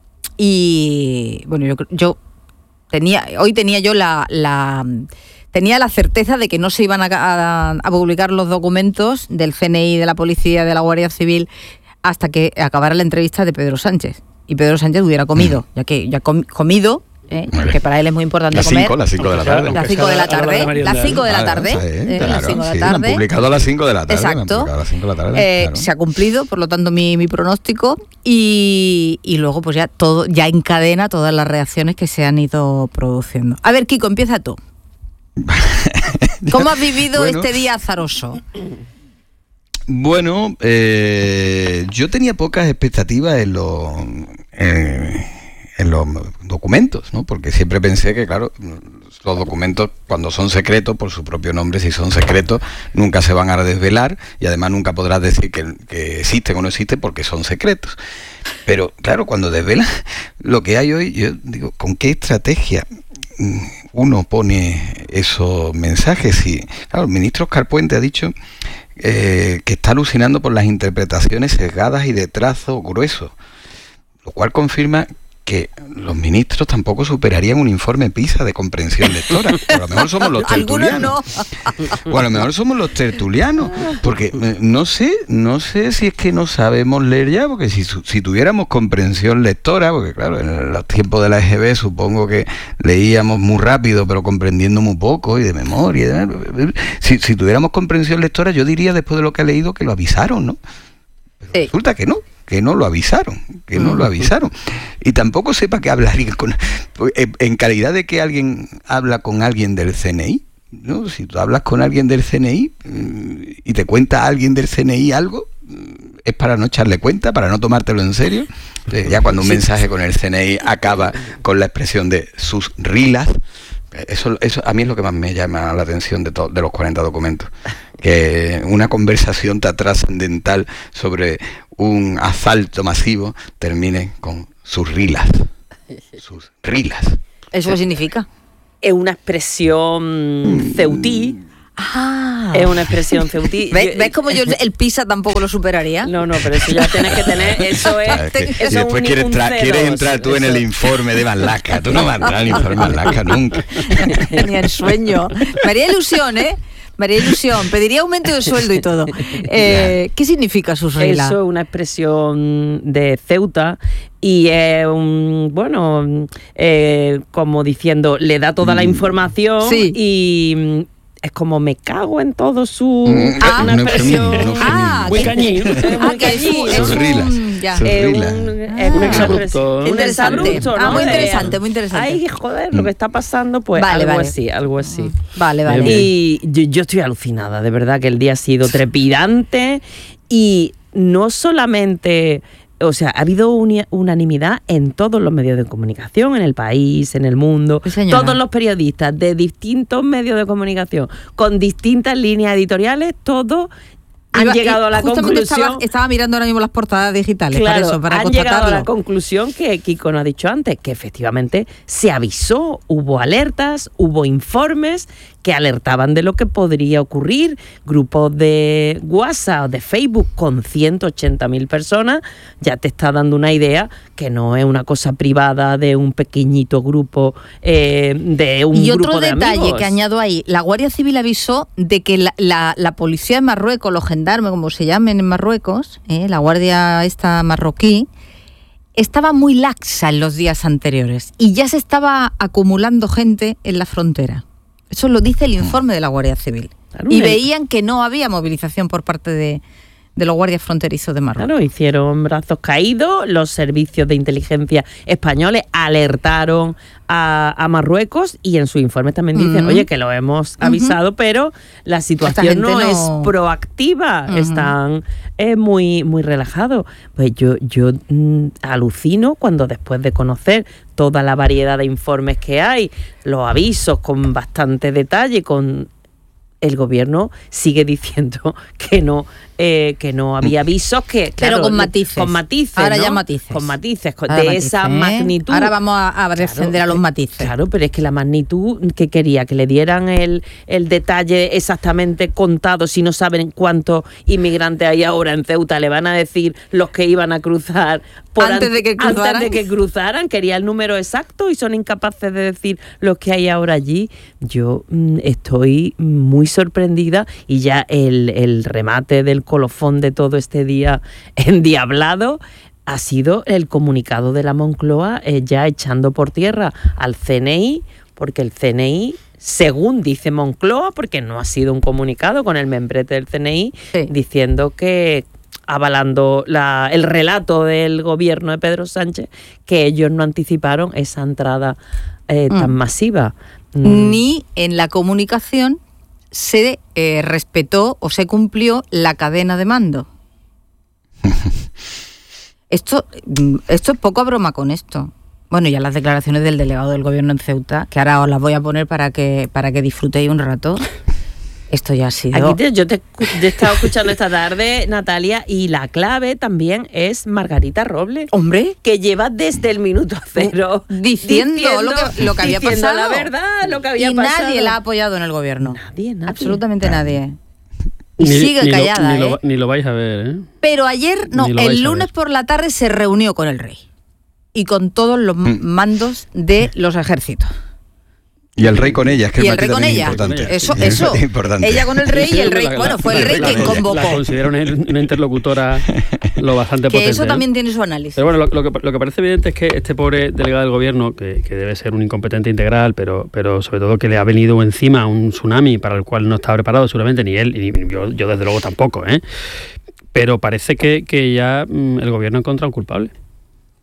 y bueno, yo, yo tenía, hoy tenía yo la... la Tenía la certeza de que no se iban a, a, a publicar los documentos del C N I, de la Policía, de la Guardia Civil, hasta que acabara la entrevista de Pedro Sánchez. Y Pedro Sánchez hubiera comido, ya que ya com, comido, ¿eh? Que para él es muy importante Las comer. cinco, las cinco de la tarde. Las cinco de la tarde. Las cinco de la tarde. ¿eh? Las cinco de la Sí, lo han tarde. publicado a las cinco de la tarde. lo han Exacto. publicado a las cinco de la tarde, Eh, claro. Se ha cumplido, por lo tanto, mi, mi pronóstico. Y, y luego, pues ya todo, ya encadena todas las reacciones que se han ido produciendo. A ver, Kiko, empieza tú. ¿Cómo has vivido Bueno. este día azaroso? Bueno, eh, yo tenía pocas expectativas en los, eh, en los documentos, ¿no? Porque siempre pensé que, claro, los documentos, cuando son secretos, por su propio nombre, si son secretos, nunca se van a desvelar y además nunca podrás decir que, que existen o no existen porque son secretos. Pero, claro, cuando desvelan lo que hay hoy, yo digo, ¿con qué estrategia uno pone esos mensajes? Y claro, el ministro Óscar Puente ha dicho eh, que está alucinando por las interpretaciones sesgadas y de trazo grueso, lo cual confirma que los ministros tampoco superarían un informe PISA de comprensión lectora. A lo mejor somos los tertulianos. O a lo mejor somos los tertulianos, porque eh, no sé, no sé si es que no sabemos leer ya, porque si, si tuviéramos comprensión lectora, porque claro, en los tiempos de la E G B supongo que leíamos muy rápido, pero comprendiendo muy poco y de memoria. y demás. Si, si tuviéramos comprensión lectora, yo diría después de lo que he leído que lo avisaron, ¿no? Pero sí. Resulta que no. que no lo avisaron, que no lo avisaron. Y tampoco sepa que hablaría con... En calidad de que alguien habla con alguien del C N I, ¿no? Si tú hablas con alguien del C N I y te cuenta alguien del C N I algo, es para no echarle cuenta, para no tomártelo en serio. Eh, ya cuando un mensaje con el C N I acaba con la expresión de sus rilas, eso, eso a mí es lo que más me llama la atención de, to- de los cuarenta documentos. Que una conversación tan trascendental sobre un asalto masivo termine con sus rilas. Sus rilas. ¿Eso qué significa? Es una expresión ceutí. Ah. Es una expresión ceutí. ¿Ves, ¿Ves cómo yo el PISA tampoco lo superaría? No, no, pero eso ya tienes que tener, eso es... Claro, es que, eso y después un, quieres, un tra- C dos, quieres entrar tú en eso. el informe de Marlaska. Tú no vas a entrar en el informe de Marlaska nunca. Ni en sueño. Me haría ilusión, ¿eh? Me haría ilusión. Pediría aumento de sueldo y todo. Eh, ¿Qué significa sus reglas? Eso es una expresión de Ceuta y es un, bueno, eh, como diciendo, le da toda la información Sí. y... Es como me cago en todo su... Ah, una un expresión... eufemismo, un Ah, eufemismo. muy cañín. Ah, que es un- es Sus un- rilas. ya. Sus Es rilas. un, es un exabrupto. Un Interesante. exabrupto, Ah, ¿no? muy De- interesante, muy interesante. Ay, joder, lo que está pasando, pues Vale, algo vale. así, algo así. Vale, vale. Y yo, yo estoy alucinada, de verdad que el día ha sido trepidante y no solamente... O sea, ha habido uni- unanimidad en todos los medios de comunicación, en el país, en el mundo. señora. Todos los periodistas de distintos medios de comunicación, con distintas líneas editoriales, todos han Iba- llegado a la justamente conclusión... Estaba, estaba mirando ahora mismo las portadas digitales Claro, para eso, para han llegado a constatarlo. la conclusión que Kiko nos ha dicho antes, que efectivamente se avisó, hubo alertas, hubo informes que alertaban de lo que podría ocurrir, grupos de WhatsApp, de Facebook con ciento ochenta mil personas, ya te está dando una idea que no es una cosa privada de un pequeñito grupo, eh, de un Y grupo otro de detalle amigos. que añado ahí, la Guardia Civil avisó de que la, la, la policía de Marruecos, los gendarmes, como se llamen en Marruecos, eh, la guardia esta marroquí, estaba muy laxa en los días anteriores y ya se estaba acumulando gente en la frontera. Eso lo dice el informe de la Guardia Civil. Claro, Y el- veían que no había movilización por parte de, de los guardias fronterizos de Marruecos. Claro, hicieron brazos caídos, los servicios de inteligencia españoles alertaron a, a Marruecos y en sus informes también dicen, Ujú. oye, que lo hemos Ujú. avisado, pero la situación gente no, no- es proactiva, Ujú. están eh, muy, muy relajados. Pues yo, yo mm, alucino cuando después de conocer toda la variedad de informes que hay, los avisos con bastante detalle, con... El gobierno sigue diciendo que no eh, que no había avisos, que Pero claro, con matices. con matices, Ahora ¿no? ya matices. Con matices, con- Ahora de matices, esa ¿eh? magnitud. Ahora vamos a, a descender a los matices. Claro, pero es que la magnitud que quería, que le dieran el, el detalle exactamente contado, si no saben cuántos inmigrantes hay ahora en Ceuta, le van a decir los que iban a cruzar por Antes an- de que cruzaran. antes de que cruzaran, quería el número exacto y son incapaces de decir los que hay ahora allí. Yo mm, estoy muy sorprendida y ya el, el remate del colofón de todo este día endiablado ha sido el comunicado de la Moncloa eh, ya echando por tierra al C N I, porque el C N I, según dice Moncloa, porque no ha sido un comunicado con el membrete del C N I, Sí. diciendo que avalando la, el relato del gobierno de Pedro Sánchez, que ellos no anticiparon esa entrada eh, tan Mm. masiva. Mm. Ni en la comunicación se eh, respetó o se cumplió la cadena de mando. Esto, mm, esto es poco broma con esto. Bueno, ya las declaraciones del delegado del gobierno en Ceuta, que ahora os las voy a poner para que, para que disfrutéis un rato. Esto ya ha sido... Aquí te- yo te, escu- te he estado escuchando esta tarde, Natalia, y la clave también es Margarita Robles. Hombre. Que lleva desde el minuto cero Diciendo, lo que, lo que había diciendo pasado. la verdad, lo que había y pasado. nadie la ha apoyado en el gobierno. Nadie, nadie. Absolutamente nadie. Y Ni- sigue ni lo- callada, ni, lo, ¿eh? ni lo vais a ver, ¿eh? Pero ayer, no, Ni lo vais el a lunes ver. por la tarde se reunió con el rey. Y con todos los Mm. mandos de los ejércitos. Y el rey con ella, es que Y el el rey matiz con también es ella. importante. Eso, Es eso. importante. Ella con el rey y el rey, La- bueno, la- fue el la- rey la- quien la- convocó. La considero una, una interlocutora lo bastante Que potente. eso ¿eh? también tiene su análisis. Pero bueno, lo, lo que, lo que parece evidente es que este pobre delegado del gobierno, que, que debe ser un incompetente integral, pero, pero sobre todo que le ha venido encima un tsunami para el cual no está preparado seguramente, ni él, ni yo, yo desde luego tampoco, ¿eh? Pero parece que, que ya mm, el gobierno ha encontrado un culpable.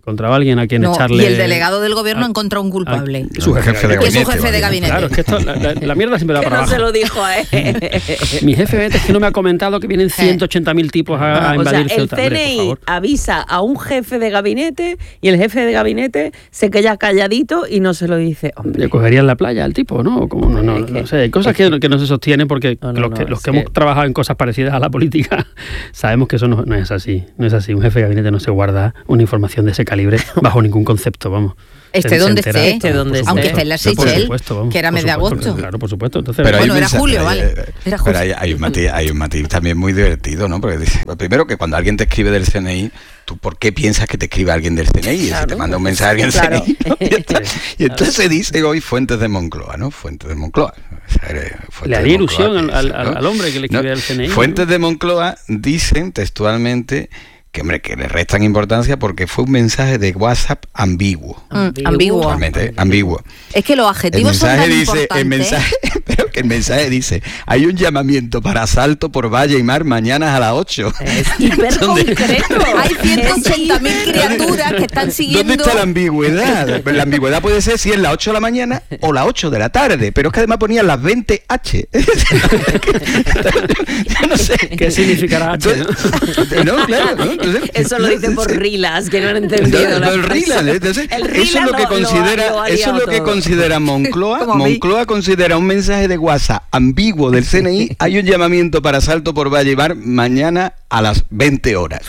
Encontraba a alguien a quien no, echarle... Y el delegado del gobierno ha encontrado un culpable. A, su jefe de gabinete. Que es su jefe de gabinete. Claro, es que esto, la, la, la mierda siempre da para no abajo. se lo dijo a él. Mi jefe de gabinete es que no me ha comentado que vienen ciento ochenta mil tipos a, a invadir o sea, Ceuta. el C N I Hombre, avisa a un jefe de gabinete y el jefe de gabinete se queda calladito y no se lo dice. Hombre. Le cogería en la playa al tipo, ¿no? Como, no, no, no, no sé, hay cosas que, que no se sostienen porque no, no, los que, no, los que, que hemos trabajado en cosas parecidas a la política sabemos que eso no, no es así. No es así. Un jefe de gabinete no se guarda una información de ese calibre bajo ningún concepto, vamos. Este donde esté, este donde esté. Aunque esté en la Seychelles, que era mes de agosto. Claro, por supuesto. Entonces, pero bueno, era julio, vale. Era pero hay, hay, un matiz, hay un matiz también muy divertido, ¿no? Porque dice, primero que cuando alguien te escribe del C N I, ¿tú por qué piensas que te escribe alguien del C N I? Claro, si te manda un mensaje a alguien del claro. C N I, ¿no? Y, entonces, y entonces se dice hoy Fuentes de Moncloa, ¿no? Fuentes de Moncloa. Fuentes le haría ilusión al, al, al hombre que le escribe no, al C N I. Fuentes de Moncloa dicen textualmente que, hombre, que le restan importancia porque fue un mensaje de WhatsApp ambiguo. Mm, ambiguo. Realmente, ambiguo. Es que los adjetivos son tan dice, importantes. El mensaje, pero que el mensaje dice, hay un llamamiento para asalto por valle y mar mañana a las ocho. Es hiper concreto. Hay ciento ochenta mil criaturas que están siguiendo... ¿Dónde está la ambigüedad? La ambigüedad puede ser si es las ocho de la mañana o las ocho de la tarde, pero es que además ponía las veinte hache. Yo no sé. ¿Qué significará H? ¿no? No, claro, ¿no? Entonces, eso lo dice por Rilas, que no han entendido. No, el Rilas, entonces, el Rilas eso es lo que lo, considera, lo, lo eso es lo que considera Moncloa. Moncloa considera un mensaje de WhatsApp ambiguo del C N I. Hay un llamamiento para asalto por Valle y Mar mañana a las veinte horas.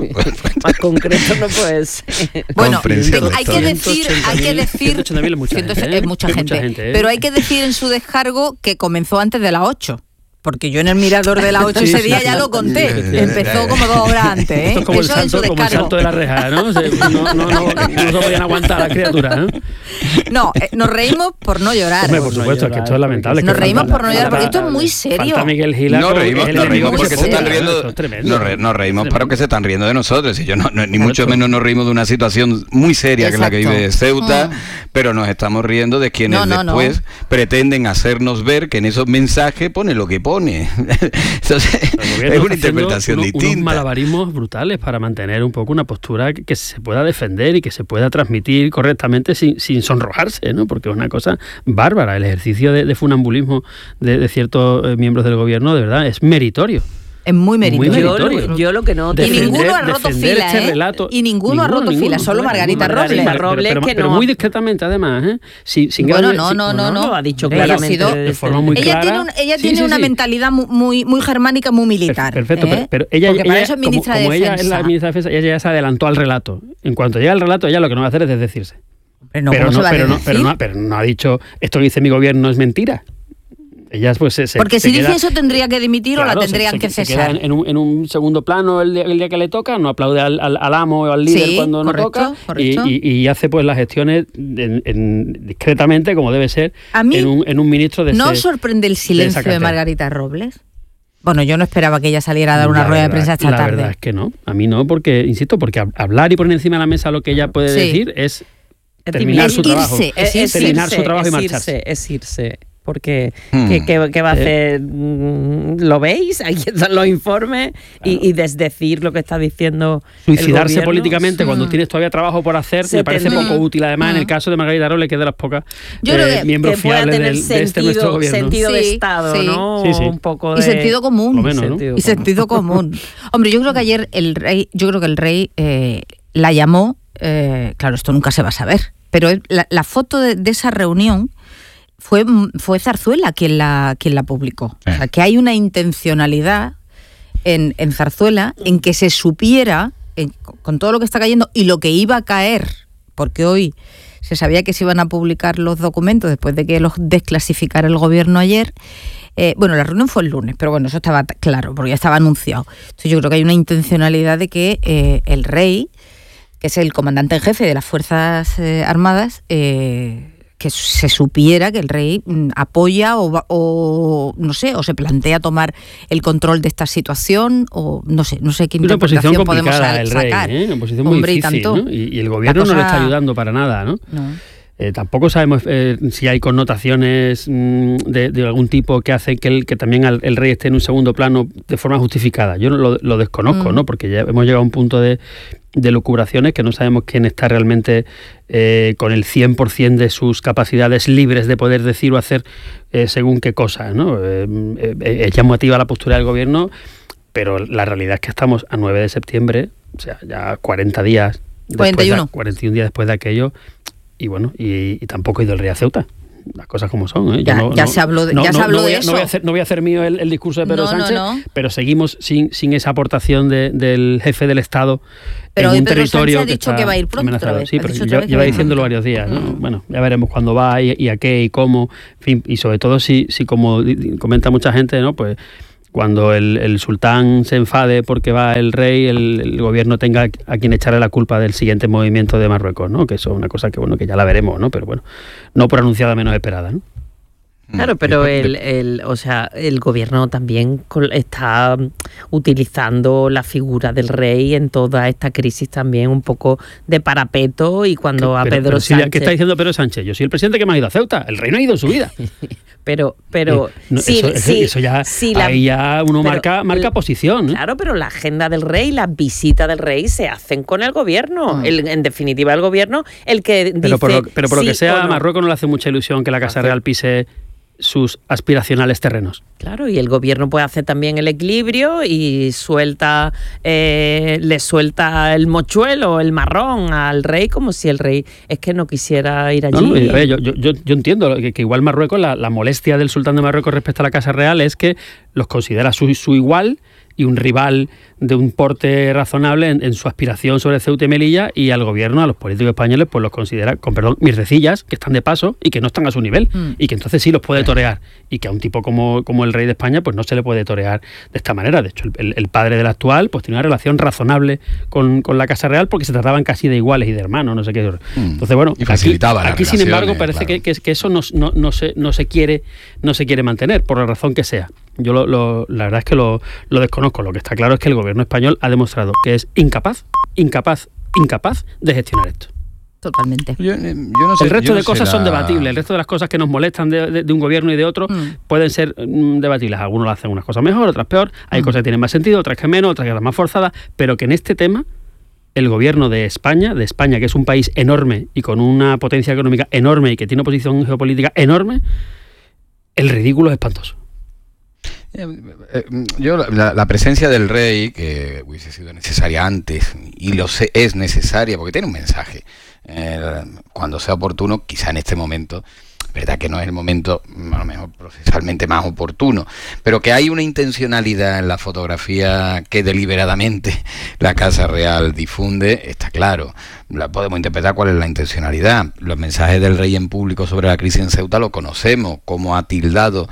Más concreto no puede ser. Bueno, hay que decir, hay que decir, es mucha gente, ¿eh? es mucha gente, gente ¿eh? Pero hay que decir en su descargo que comenzó antes de las ocho. Porque yo en el mirador de las ocho sí, ese día sí, ya sí. lo conté. Sí, Empezó sí. como dos horas antes. ¿eh? Esto es como, Eso el salto, como el salto de la reja, ¿no? No, no, no, no, no se podían aguantar las criaturas, ¿no? No, eh, nos reímos por no llorar. Hombre, por supuesto, no llorar, es que esto es lamentable. Nos que reímos falta, por no llorar, porque esto es muy serio. Falta Miguel Gila. No reímos, nos reímos porque se están riendo. Nos, re, nos reímos para que se están riendo de nosotros. Y yo no, no, ni mucho menos nos reímos de una situación muy seria Exacto. que es la que vive Ceuta, mm. pero nos estamos riendo de quienes no, no, después no. pretenden hacernos ver que en esos mensajes pone lo que pone. Entonces, es una interpretación uno, distinta. Unos malabarismos brutales para mantener un poco una postura que, que se pueda defender y que se pueda transmitir correctamente sin, sin sonrojarse, ¿no? Porque es una cosa bárbara. El ejercicio de, de funambulismo de, de ciertos eh, miembros del gobierno, de verdad, es meritorio. Es muy meritorio. Muy meritorio. Yo, yo lo que no... Defender, y ninguno ha roto fila, este ¿eh? relato, y ninguno, ninguno ha roto ninguno, fila, solo Margarita, Margarita Robles. Robles. Pero, pero, que pero no. muy discretamente, además, ¿eh? Sin, sin bueno, gran, no, sin, no, no, no, lo ha dicho ella claramente. Sido, de forma muy ella clara. Tiene un, ella sí, tiene sí, una sí. mentalidad muy, muy germánica, muy militar. Perfecto, ¿eh? pero, pero ella, Porque para ella, eso es ministra como, de como Defensa. ella es la ministra de Defensa, ella ya se adelantó al relato. En cuanto llega al relato, ella lo que no va a hacer es desdecirse. Pero no, pero, no, se va pero, a no, pero, no, pero no ha dicho esto que dice mi gobierno es mentira. Ellas, pues, se, Porque se si queda, dice eso tendría que dimitir claro, o la tendrían se, que se, cesar. Se queda en, en, un, en un segundo plano el día, el día que le toca, no aplaude al, al, al amo o al líder sí, cuando correcto, no toca correcto. Y, y, y hace pues las gestiones en, en, discretamente como debe ser a mí en, un, en un ministro de ¿No ese, sorprende el silencio de, de Margarita Robles? Bueno, yo no esperaba que ella saliera a dar una la rueda verdad, de prensa esta la tarde. La verdad es que no, a mí no, porque, insisto, porque hablar y poner encima de la mesa lo que ella puede sí. decir es terminar es su irse, trabajo. Es, es terminar irse, su trabajo es y marcharse. Irse, es irse. Porque, hmm. ¿qué, qué, ¿qué va a hacer? ¿Lo veis? Ahí están los informes claro. y, y desdecir lo que está diciendo Suicidarse el políticamente hmm. cuando tienes todavía trabajo por hacer Se me parece ten... poco útil. Además, hmm. en el caso de Margarita Robles, que es de las pocas Yo eh, que miembros fiables del, sentido, de este nuestro gobierno. Sentido sí, de Estado, sí. ¿no? Sí, sí. Un poco de... Y sentido común. Menos, sentido ¿no? Y sentido común. Hombre, yo creo que ayer el rey, yo creo que el rey eh, la llamó, eh, claro, esto nunca se va a saber, pero la, la foto de, de esa reunión Fue, fue Zarzuela quien la, quien la publicó. Eh. O sea, que hay una intencionalidad en, en Zarzuela en que se supiera, en, con todo lo que está cayendo y lo que iba a caer, porque hoy se sabía que se iban a publicar los documentos después de que los desclasificara el gobierno ayer. Eh, bueno, la reunión fue el lunes, pero bueno, eso estaba claro, porque ya estaba anunciado. Entonces yo creo que hay una intencionalidad de que eh, el rey, que es el comandante en jefe de las Fuerzas eh, Armadas, eh, que se supiera que el rey apoya o, o no sé, o se plantea tomar el control de esta situación, o no sé, no sé qué interpretación una podemos complicada el rey, sacar. ¿eh? Una posición muy Hombre, difícil, y, tanto, ¿no? y, y el gobierno cosa... no le está ayudando para nada, ¿no? no. Eh, tampoco sabemos eh, si hay connotaciones mmm, de, de algún tipo que hace que, el, que también el, el rey esté en un segundo plano de forma justificada. Yo lo, lo desconozco, mm. ¿no? Porque ya hemos llegado a un punto de de lucubraciones, que no sabemos quién está realmente eh, con el cien por ciento de sus capacidades libres de poder decir o hacer eh, según qué cosas, ¿no? Eh, eh, es llamativa la postura del gobierno, pero la realidad es que estamos a nueve de septiembre, o sea, ya cuarenta días, cuarenta y uno. De, cuarenta y un días después de aquello, y bueno, y, y tampoco ha ido el rey a Ceuta. Las cosas como son, ¿eh? Ya, no, ya no, se habló de, no, ya no, se habló no voy de a, eso. No voy a hacer, no voy a hacer mío el, el discurso de Pedro no, Sánchez, no, no. pero seguimos sin, sin esa aportación de, del jefe del Estado pero en un Pedro territorio Sánchez ha dicho que, que va a ir pronto otra vez. Sí, pero otra lleva, vez lleva diciéndolo varios días, ¿no? Mm. Bueno, ya veremos cuándo va y, y a qué y cómo, en fin, y sobre todo si, si como comenta mucha gente, ¿no? Pues cuando el, el sultán se enfade porque va el rey, el, el gobierno tenga a quien echarle la culpa del siguiente movimiento de Marruecos, ¿no? Que eso es una cosa que bueno que ya la veremos, ¿no? Pero bueno, no por anunciada menos esperada, ¿no? Claro, pero el, el, o sea, el gobierno también está utilizando la figura del rey en toda esta crisis también un poco de parapeto, y cuando a pero, Pedro pero Sánchez... Si, ¿qué está diciendo Pedro Sánchez? Yo soy el presidente que me ha ido a Ceuta, el rey no ha ido en su vida. Pero, pero... Eh, no, sí, eso, sí, eso ya, sí, la, ahí ya uno pero, marca, marca posición, ¿eh? Claro, pero la agenda del rey, las visitas del rey se hacen con el gobierno. Mm. El, en definitiva, el gobierno, el que dice... Pero por lo, pero por sí lo que sea, no. a Marruecos no le hace mucha ilusión que la Casa Real pise sus aspiracionales terrenos. Claro, y el gobierno puede hacer también el equilibrio y suelta, eh, le suelta el mochuelo, el marrón al rey, como si el rey es que no quisiera ir allí. No, no, yo, yo, yo, yo entiendo que, que igual Marruecos, la, la molestia del sultán de Marruecos respecto a la Casa Real es que los considera su, su igual y un rival de un porte razonable en, en su aspiración sobre Ceuta y Melilla, y al gobierno, a los políticos españoles, pues los considera, con perdón, mierdecillas, que están de paso y que no están a su nivel, mm. y que entonces sí los puede torear, y que a un tipo como, como el rey de España pues no se le puede torear de esta manera. De hecho, el, el padre del actual pues tiene una relación razonable con, con la Casa Real, porque se trataban casi de iguales y de hermanos, no sé qué. Mm. Entonces, bueno, y facilitaba aquí, aquí sin embargo, parece claro. que, que, que eso no, no, no, se, no, se quiere, no se quiere mantener, por la razón que sea. Yo lo, lo, la verdad es que lo, lo desconozco. Lo que está claro es que el gobierno español ha demostrado que es incapaz, incapaz, incapaz de gestionar esto. Totalmente. Yo, yo no sé, el resto yo de no cosas la... son debatibles. El resto de las cosas que nos molestan de, de, de un gobierno y de otro mm. pueden ser mm, debatibles. Algunos lo hacen unas cosas mejor, otras peor. Hay mm. cosas que tienen más sentido, otras que menos, otras que están más forzadas. Pero que en este tema el gobierno de España, de España, que es un país enorme y con una potencia económica enorme y que tiene una posición geopolítica enorme, el ridículo es espantoso. Yo la, la presencia del rey, que hubiese sido necesaria antes, y lo sé, es necesaria porque tiene un mensaje, eh, cuando sea oportuno, quizá en este momento, verdad que no es el momento a lo mejor procesalmente más oportuno, pero que hay una intencionalidad en la fotografía que deliberadamente la Casa Real difunde, está claro. La podemos interpretar cuál es la intencionalidad. Los mensajes del rey en público sobre la crisis en Ceuta lo conocemos, cómo ha tildado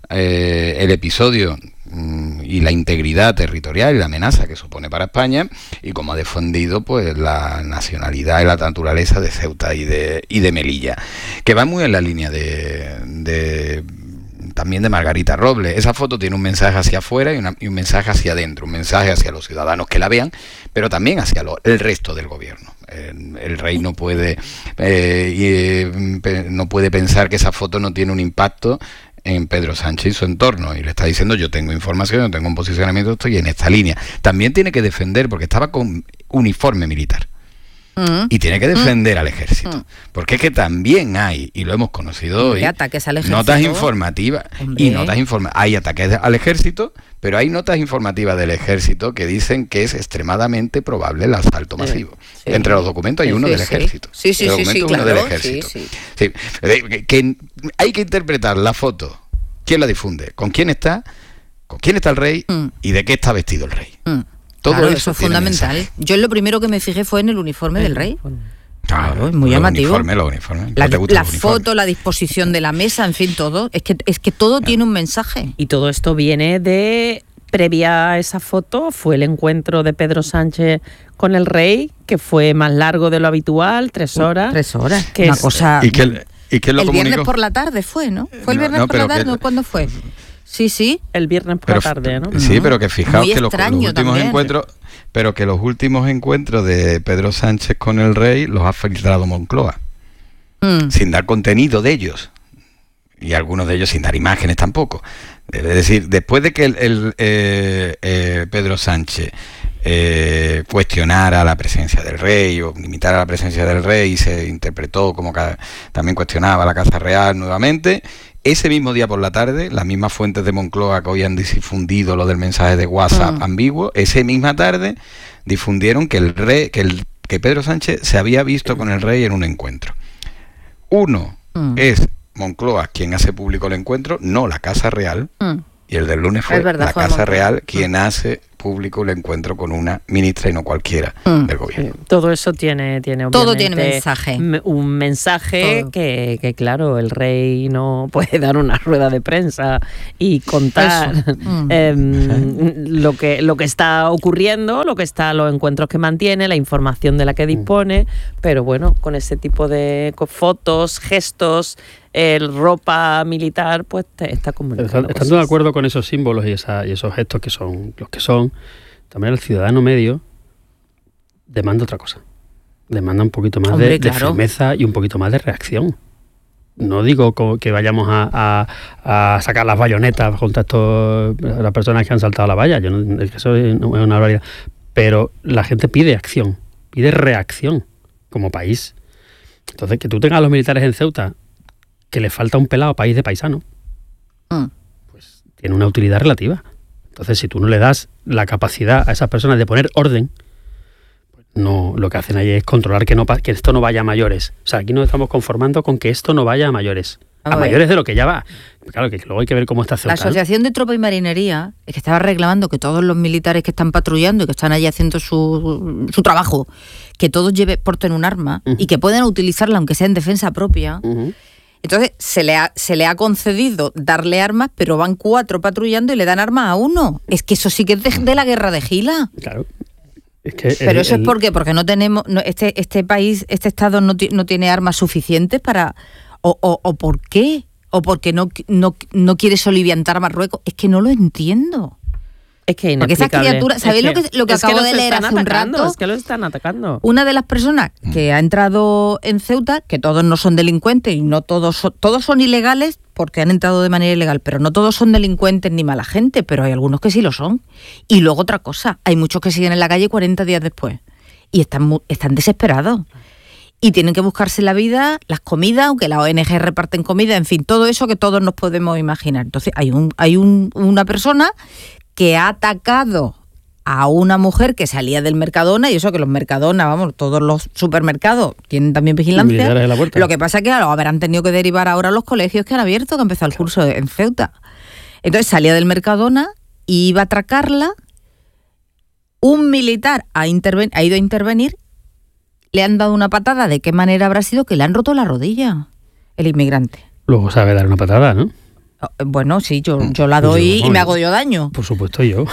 Eh, el episodio mm, y la integridad territorial y la amenaza que supone para España, y cómo ha defendido pues la nacionalidad y la naturaleza de Ceuta y de, y de Melilla, que va muy en la línea de, de también de Margarita Robles. Esa foto tiene un mensaje hacia afuera y, una, y un mensaje hacia adentro, un mensaje hacia los ciudadanos que la vean, pero también hacia lo, el resto del gobierno. El, el rey no puede eh, y, eh, no puede pensar que esa foto no tiene un impacto en Pedro Sánchez y su entorno, y le está diciendo: yo tengo información, yo tengo un posicionamiento, estoy en esta línea. También tiene que defender, porque estaba con uniforme militar, mm. y tiene que defender mm. al ejército, mm. porque es que también hay, y lo hemos conocido hoy, ataques al ejército, notas informativas, Hombre. y notas informativas, hay ataques al ejército, pero hay notas informativas del ejército que dicen que es extremadamente probable el asalto masivo. Sí. Entre los documentos hay uno sí, del sí. ejército. Sí, sí, sí, sí, uno claro. del ejército. Sí, sí. Sí. Que hay que interpretar la foto, quién la difunde, con quién está, con quién está el rey mm. y de qué está vestido el rey. Mm. Todo claro, eso, eso es fundamental. Mensaje. Yo lo primero que me fijé fue en el uniforme del rey. Claro, es muy llamativo. Uniforme, los uniformes. La, ¿No la foto, la disposición de la mesa, en fin, todo. Es que, es que todo claro. tiene un mensaje. Y todo esto viene de... Previa a esa foto fue el encuentro de Pedro Sánchez con el rey, que fue más largo de lo habitual, tres horas. Tres horas, que una es, cosa... ¿Y que, y que lo el comunicó? Viernes por la tarde fue, ¿no? ¿Fue el viernes no, no, por la tarde? Que, ¿Cuándo fue? Sí, sí. El viernes por pero, la tarde, ¿no? Sí, pero que fijaos Muy que los, los últimos también. encuentros, pero que los últimos encuentros de Pedro Sánchez con el rey los ha filtrado Moncloa, mm. sin dar contenido de ellos. Y algunos de ellos sin dar imágenes tampoco. Es decir, después de que el, el eh, eh, Pedro Sánchez eh, cuestionara la presencia del rey o limitara la presencia del rey, y se interpretó como que también cuestionaba la Casa Real nuevamente. Ese mismo día por la tarde, las mismas fuentes de Moncloa que habían difundido lo del mensaje de WhatsApp mm. ambiguo, esa misma tarde difundieron que el rey, que el que Pedro Sánchez se había visto con el rey en un encuentro. Uno mm. es Moncloa quien hace público el encuentro, no la Casa Real, mm. y el del lunes fue verdad, la fue Casa Moncloa. Real quien mm. hace público el encuentro con una ministra y no cualquiera mm. del gobierno. Sí, todo eso tiene, tiene todo tiene mensaje. Un mensaje que, que, claro, el rey no puede dar una rueda de prensa y contar mm. eh, lo que lo que está ocurriendo, lo que está, los encuentros que mantiene, la información de la que dispone, mm. pero bueno, con ese tipo de fotos, gestos, el ropa militar, pues te está comunicando. Estando de acuerdo con esos símbolos y, esa, y esos gestos que son los que son, también el ciudadano medio demanda otra cosa. Demanda un poquito más Hombre, de, claro. de firmeza y un poquito más de reacción. No digo que vayamos a, a, a sacar las bayonetas contra estos, las personas que han saltado la valla. Yo no, eso es una barbaridad. Pero la gente pide acción, pide reacción como país. Entonces, que tú tengas a los militares en Ceuta que le falta un pelado país de paisano, mm. pues tiene una utilidad relativa. Entonces, si tú no le das la capacidad a esas personas de poner orden, pues no, lo que hacen ahí es controlar que, no, que esto no vaya a mayores. O sea, aquí nos estamos conformando con que esto no vaya a mayores. A, a mayores de lo que ya va. Claro, que luego hay que ver cómo está Ceuta. La Asociación de Tropa y Marinería es que estaba reclamando que todos los militares que están patrullando y que están allí haciendo su, su trabajo, que todos lleven, porten un arma uh-huh. y que puedan utilizarla aunque sea en defensa propia. Uh-huh. Entonces se le, ha, se le ha concedido darle armas, pero van cuatro patrullando y le dan armas a uno. Es que eso sí que es de, de la guerra de Gila. Claro. Es que pero el, eso el... es porque porque no tenemos no, este este país, este estado no, t- no tiene armas suficientes para o, o, o por qué o porque no no no quiere soliviantar a Marruecos. Es que no lo entiendo. Es que porque esas criaturas, ¿sabéis lo que, lo que acabo que de leer hace atacando, un rato? Es que los están atacando. Una de las personas que ha entrado en Ceuta, que todos no son delincuentes y no todos son, todos son ilegales porque han entrado de manera ilegal, pero no todos son delincuentes ni mala gente, pero hay algunos que sí lo son. Y luego otra cosa, hay muchos que siguen en la calle cuarenta días después y están, están desesperados. Y tienen que buscarse la vida, las comidas, aunque las O N G reparten comida, en fin, todo eso que todos nos podemos imaginar. Entonces hay un hay un, una persona que ha atacado a una mujer que salía del Mercadona, y eso que los Mercadona, vamos, todos los supermercados tienen también vigilancia. Lo que pasa es que lo habrán tenido que derivar ahora a los colegios que han abierto, que ha empezado el curso en Ceuta. Entonces salía del Mercadona, iba a atracarla, un militar ha, interven- ha ido a intervenir, le han dado una patada. ¿De qué manera habrá sido? Que le han roto la rodilla, el inmigrante. Luego sabe dar una patada, ¿no? Bueno, sí, yo, yo la doy yo, y me hago yo daño. Por supuesto, yo.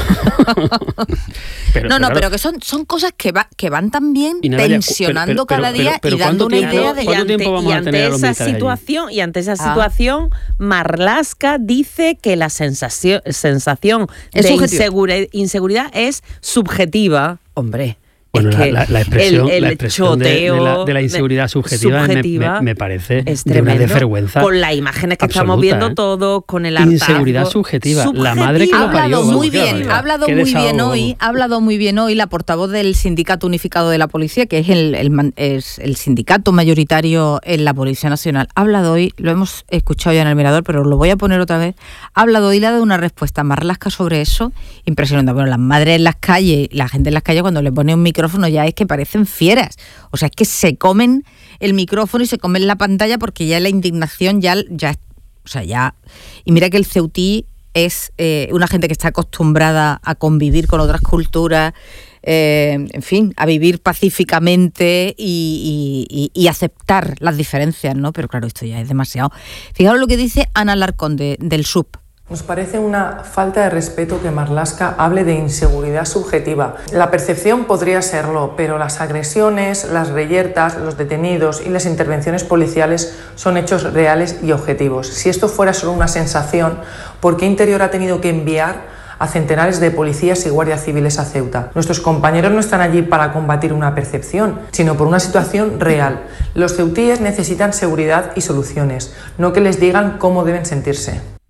pero, no, no, pero, pero que son, son cosas que, va, que van también tensionando pero, pero, cada día pero, pero, y dando una tiempo, idea de... ¿Cuánto tiempo vamos a tener a los militares allí? Situación, y ante esa situación, ah. Marlaska dice que la sensación, sensación de insegura, inseguridad es subjetiva. Hombre... Bueno, es que la, la, la expresión, el, el la expresión de, de, la, de la inseguridad subjetiva, subjetiva me, me, me parece es de una desvergüenza. Con las imágenes que absoluta, estamos viendo ¿eh? todos, con el hartazgo. Inseguridad subjetiva. subjetiva. La madre que ha lo parió. Hablado vamos, muy bien, ha hablado muy desahogo, bien hoy, vamos. ha hablado muy bien hoy la portavoz del Sindicato Unificado de la Policía, que es el, el, es el sindicato mayoritario en la Policía Nacional. Ha hablado hoy, lo hemos escuchado ya en el Mirador, pero lo voy a poner otra vez. Ha hablado hoy y le ha dado una respuesta a Marlaska sobre eso, impresionante. Bueno, las madres en las calles, la gente en las calles cuando le pone un micrófono ya es que parece parecen fieras. O sea, es que se comen el micrófono y se comen la pantalla porque ya la indignación ya... ya o sea, ya... Y mira que el ceutí es eh, una gente que está acostumbrada a convivir con otras culturas, eh, en fin, a vivir pacíficamente y, y, y, y aceptar las diferencias, ¿no? Pero claro, esto ya es demasiado. Fijaos lo que dice Ana Larcón de, del S U P. Nos parece una falta de respeto que Marlaska hable de inseguridad subjetiva. La percepción podría serlo, pero las agresiones, las reyertas, los detenidos y las intervenciones policiales son hechos reales y objetivos. Si esto fuera solo una sensación, ¿por qué Interior ha tenido que enviar a centenares de policías y guardias civiles a Ceuta? Nuestros compañeros no están allí para combatir una percepción, sino por una situación real. Los ceutíes necesitan seguridad y soluciones, no que les digan cómo deben sentirse.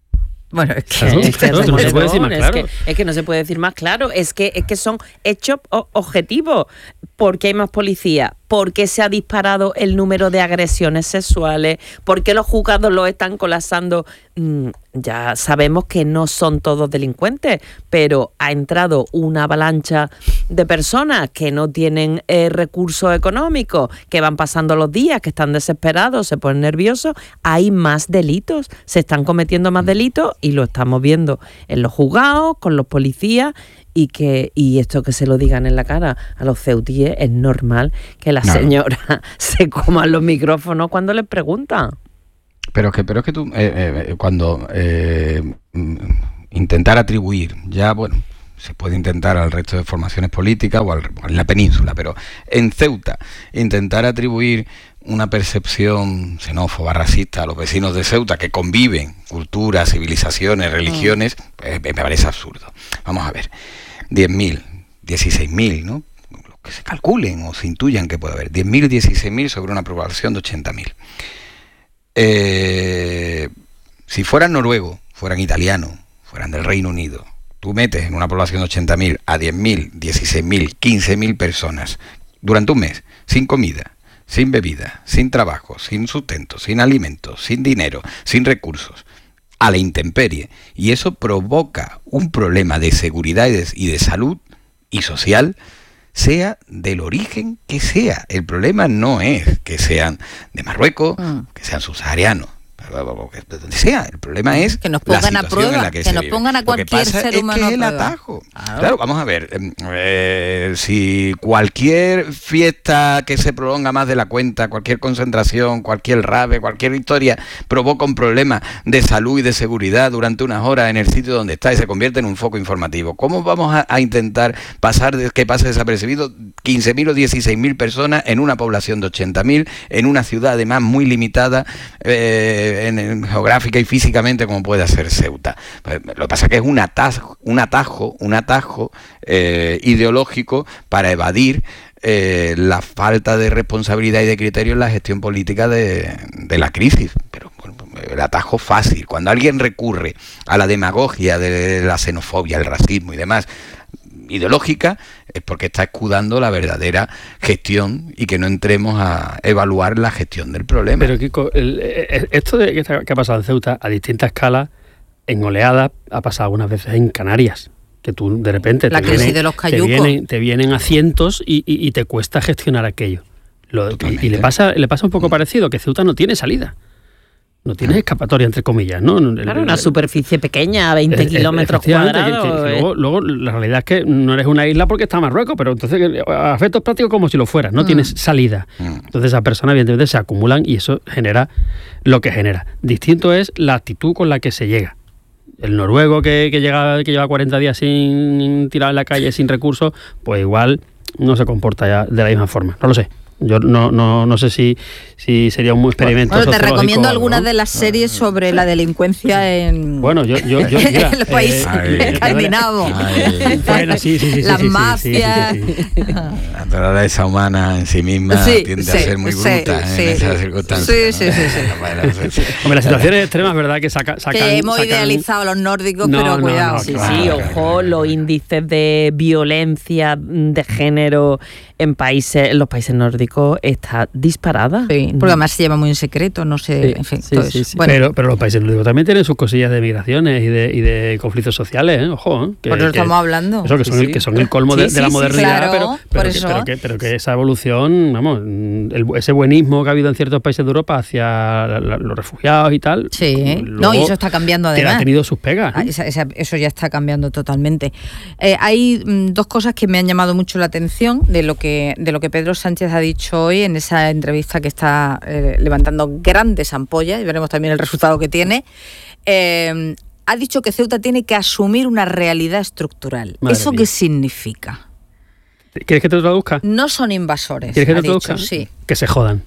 Bueno, es que, Claro, es que claro, no se puede decir más es claro. que- es que no se puede decir más claro. Es que, es que son hechos o- objetivos. ¿Por qué hay más policía? ¿Por qué se ha disparado el número de agresiones sexuales? ¿Por qué los juzgados los están colapsando? Mm, ya sabemos que no son todos delincuentes, pero ha entrado una avalancha de personas que no tienen eh, recursos económicos, que van pasando los días, que están desesperados, se ponen nerviosos. Hay más delitos, se están cometiendo más delitos y lo estamos viendo en los juzgados, con los policías. Y que y esto que se lo digan en la cara a los ceutíes, es normal que las Claro. señoras se coman los micrófonos cuando les preguntan. Pero es que, pero es que tú, eh, eh, cuando eh, mm, intentar atribuir, ya bueno, se puede intentar al resto de formaciones políticas o, al, o en la península, pero en Ceuta, intentar atribuir una percepción xenófoba, racista a los vecinos de Ceuta que conviven culturas, civilizaciones, religiones, pues, me parece absurdo. Vamos a ver, diez mil, dieciséis mil, ¿no? Lo que se calculen o se intuyan que puede haber, diez mil, dieciséis mil sobre una población de ochenta mil. Eh, si fueran noruegos, fueran italianos, fueran del Reino Unido, tú metes en una población de ochenta mil a diez mil, dieciséis mil, quince mil personas durante un mes, sin comida, sin bebida, sin trabajo, sin sustento, sin alimentos, sin dinero, sin recursos, a la intemperie, y eso provoca un problema de seguridad y de, y de salud y social, sea del origen que sea. El problema no es que sean de Marruecos, mm. que sean subsaharianos, de donde sea. El problema es que nos pongan a prueba, que, que nos vive. pongan a cualquier ser humano es que es el atajo. Claro. claro, vamos a ver, eh, si cualquier fiesta que se prolonga más de la cuenta, cualquier concentración, cualquier rave, cualquier historia provoca un problema de salud y de seguridad durante unas horas en el sitio donde está y se convierte en un foco informativo, ¿cómo vamos a, a intentar pasar de que pase desapercibido quince mil o dieciséis mil personas en una población de ochenta mil, en una ciudad además muy limitada eh, En, en geográfica y físicamente como puede ser Ceuta? Pues, lo que pasa es que es un atajo, un atajo, un atajo eh, ideológico para evadir eh, la falta de responsabilidad y de criterio en la gestión política de, de la crisis. Pero bueno, el atajo fácil, cuando alguien recurre a la demagogia de la xenofobia, el racismo y demás, ideológica, es porque está escudando la verdadera gestión y que no entremos a evaluar la gestión del problema. Pero Kiko, el, el, esto de, que ha pasado en Ceuta a distintas escalas, en oleadas, ha pasado algunas veces en Canarias, que tú de repente la te, crisis vienen, de los te, vienen, te vienen a cientos y, y, y te cuesta gestionar aquello. Lo, y, y le pasa le pasa un poco parecido, que Ceuta no tiene salida. No tienes escapatoria, entre comillas, ¿no? Claro, una superficie pequeña, veinte kilómetros cuadrados. Que, que, que luego, luego, la realidad es que no eres una isla porque está Marruecos, pero entonces, a efectos prácticos, como si lo fueras, no mm. tienes salida. Mm. Entonces, esas personas, evidentemente, se acumulan y eso genera lo que genera. Distinto es la actitud con la que se llega. El noruego que, que, llega, que lleva cuarenta días sin tirar en la calle, sin recursos, pues igual no se comporta ya de la misma forma. No lo sé. Yo no, no, no sé si, si sería un experimento bueno, te recomiendo algo, algunas ¿no? de las series sobre la delincuencia en, bueno, yo, yo, yo, mira, el país eh, escandinavo. Bueno, sí, sí, sí, las sí, mafias. Sí, sí, sí. La naturaleza humana en sí misma sí, tiende sí, a ser muy bruta sí, en sí, esas circunstancias. Sí, ¿no? sí, sí. sí. Bueno, sí, sí. Hombre, las situaciones extremas, ¿verdad? Que saca, sacan, que hemos sacan... idealizado a los nórdicos, no, pero no, cuidado. No, sí, claro, sí, claro, ojo, claro. Los índices de violencia de género en países, en los países nórdicos está disparada. Sí, porque además se lleva muy en secreto, no sé, sí, en fin. Sí, todo sí, eso. sí. Bueno. Pero, pero los países nórdicos también tienen sus cosillas de migraciones y de, y de conflictos sociales, ¿eh? Ojo, ¿eh? Que, por eso que, estamos hablando. Eso, que son, sí, el, sí. que son el colmo sí, de, sí, de la sí, modernidad, claro, pero, pero, por que, eso. pero, que, pero que esa evolución, vamos, el, ese buenismo que ha habido en ciertos países de Europa hacia la, la, los refugiados y tal. Sí, no, y eso está cambiando además. Que ha tenido sus pegas. ¿eh? Esa, esa, eso ya está cambiando totalmente. Eh, hay mm, dos cosas que me han llamado mucho la atención de lo que de lo que Pedro Sánchez ha dicho hoy en esa entrevista que está eh, levantando grandes ampollas, y veremos también el resultado que tiene. Eh, ha dicho que Ceuta tiene que asumir una realidad estructural. Madre ¿Eso mía. qué significa? ¿Quieres que te lo traduzca? No son invasores. ¿Quieres que te lo traduzca? Sí. Que se jodan.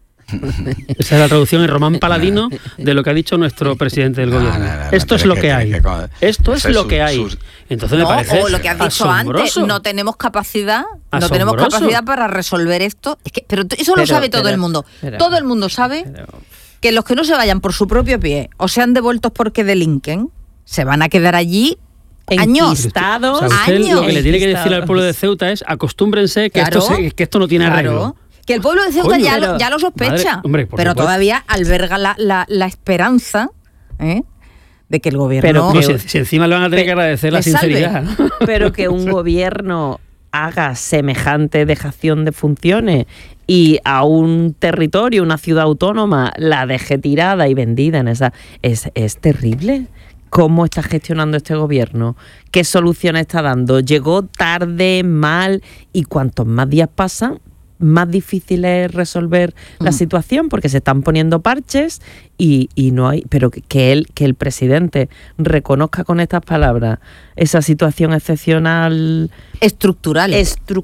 Esa es la traducción en Román Paladino de lo que ha dicho nuestro presidente del gobierno. No, no, no, Esto es lo que, que hay. Que, Esto es lo que hay. Entonces no, me parece o lo que has dicho asombroso. antes, no tenemos capacidad, asombroso. no tenemos capacidad para resolver esto. Es que, pero eso pero, lo sabe todo pero, el mundo. Pero, todo el mundo sabe pero, que los que no se vayan por su propio pie o sean devueltos porque delinquen, se van a quedar allí años. Enquistados. O sea, usted años. lo que le tiene que decir al pueblo de Ceuta es acostúmbrense que, Claro. esto, se- que esto no tiene Claro. arreglo. Que el pueblo de Ceuta Coño, ya, pero- lo, ya lo sospecha, Madre- hombre, por pero supuesto. todavía alberga la, la, la esperanza, ¿eh?, de que el gobierno... Pero No, si, si encima le van a tener que agradecer la le salve. sinceridad. ¿no? Pero que un gobierno haga semejante dejación de funciones y a un territorio, una ciudad autónoma, la deje tirada y vendida en esa... Es, es terrible. ¿Cómo está gestionando este gobierno? ¿Qué soluciones está dando? Llegó tarde, mal, y cuantos más días pasan, más difícil es resolver la situación, porque se están poniendo parches y, y no hay... Pero que, que, él, que el presidente reconozca con estas palabras esa situación excepcional... Estructural. Estru-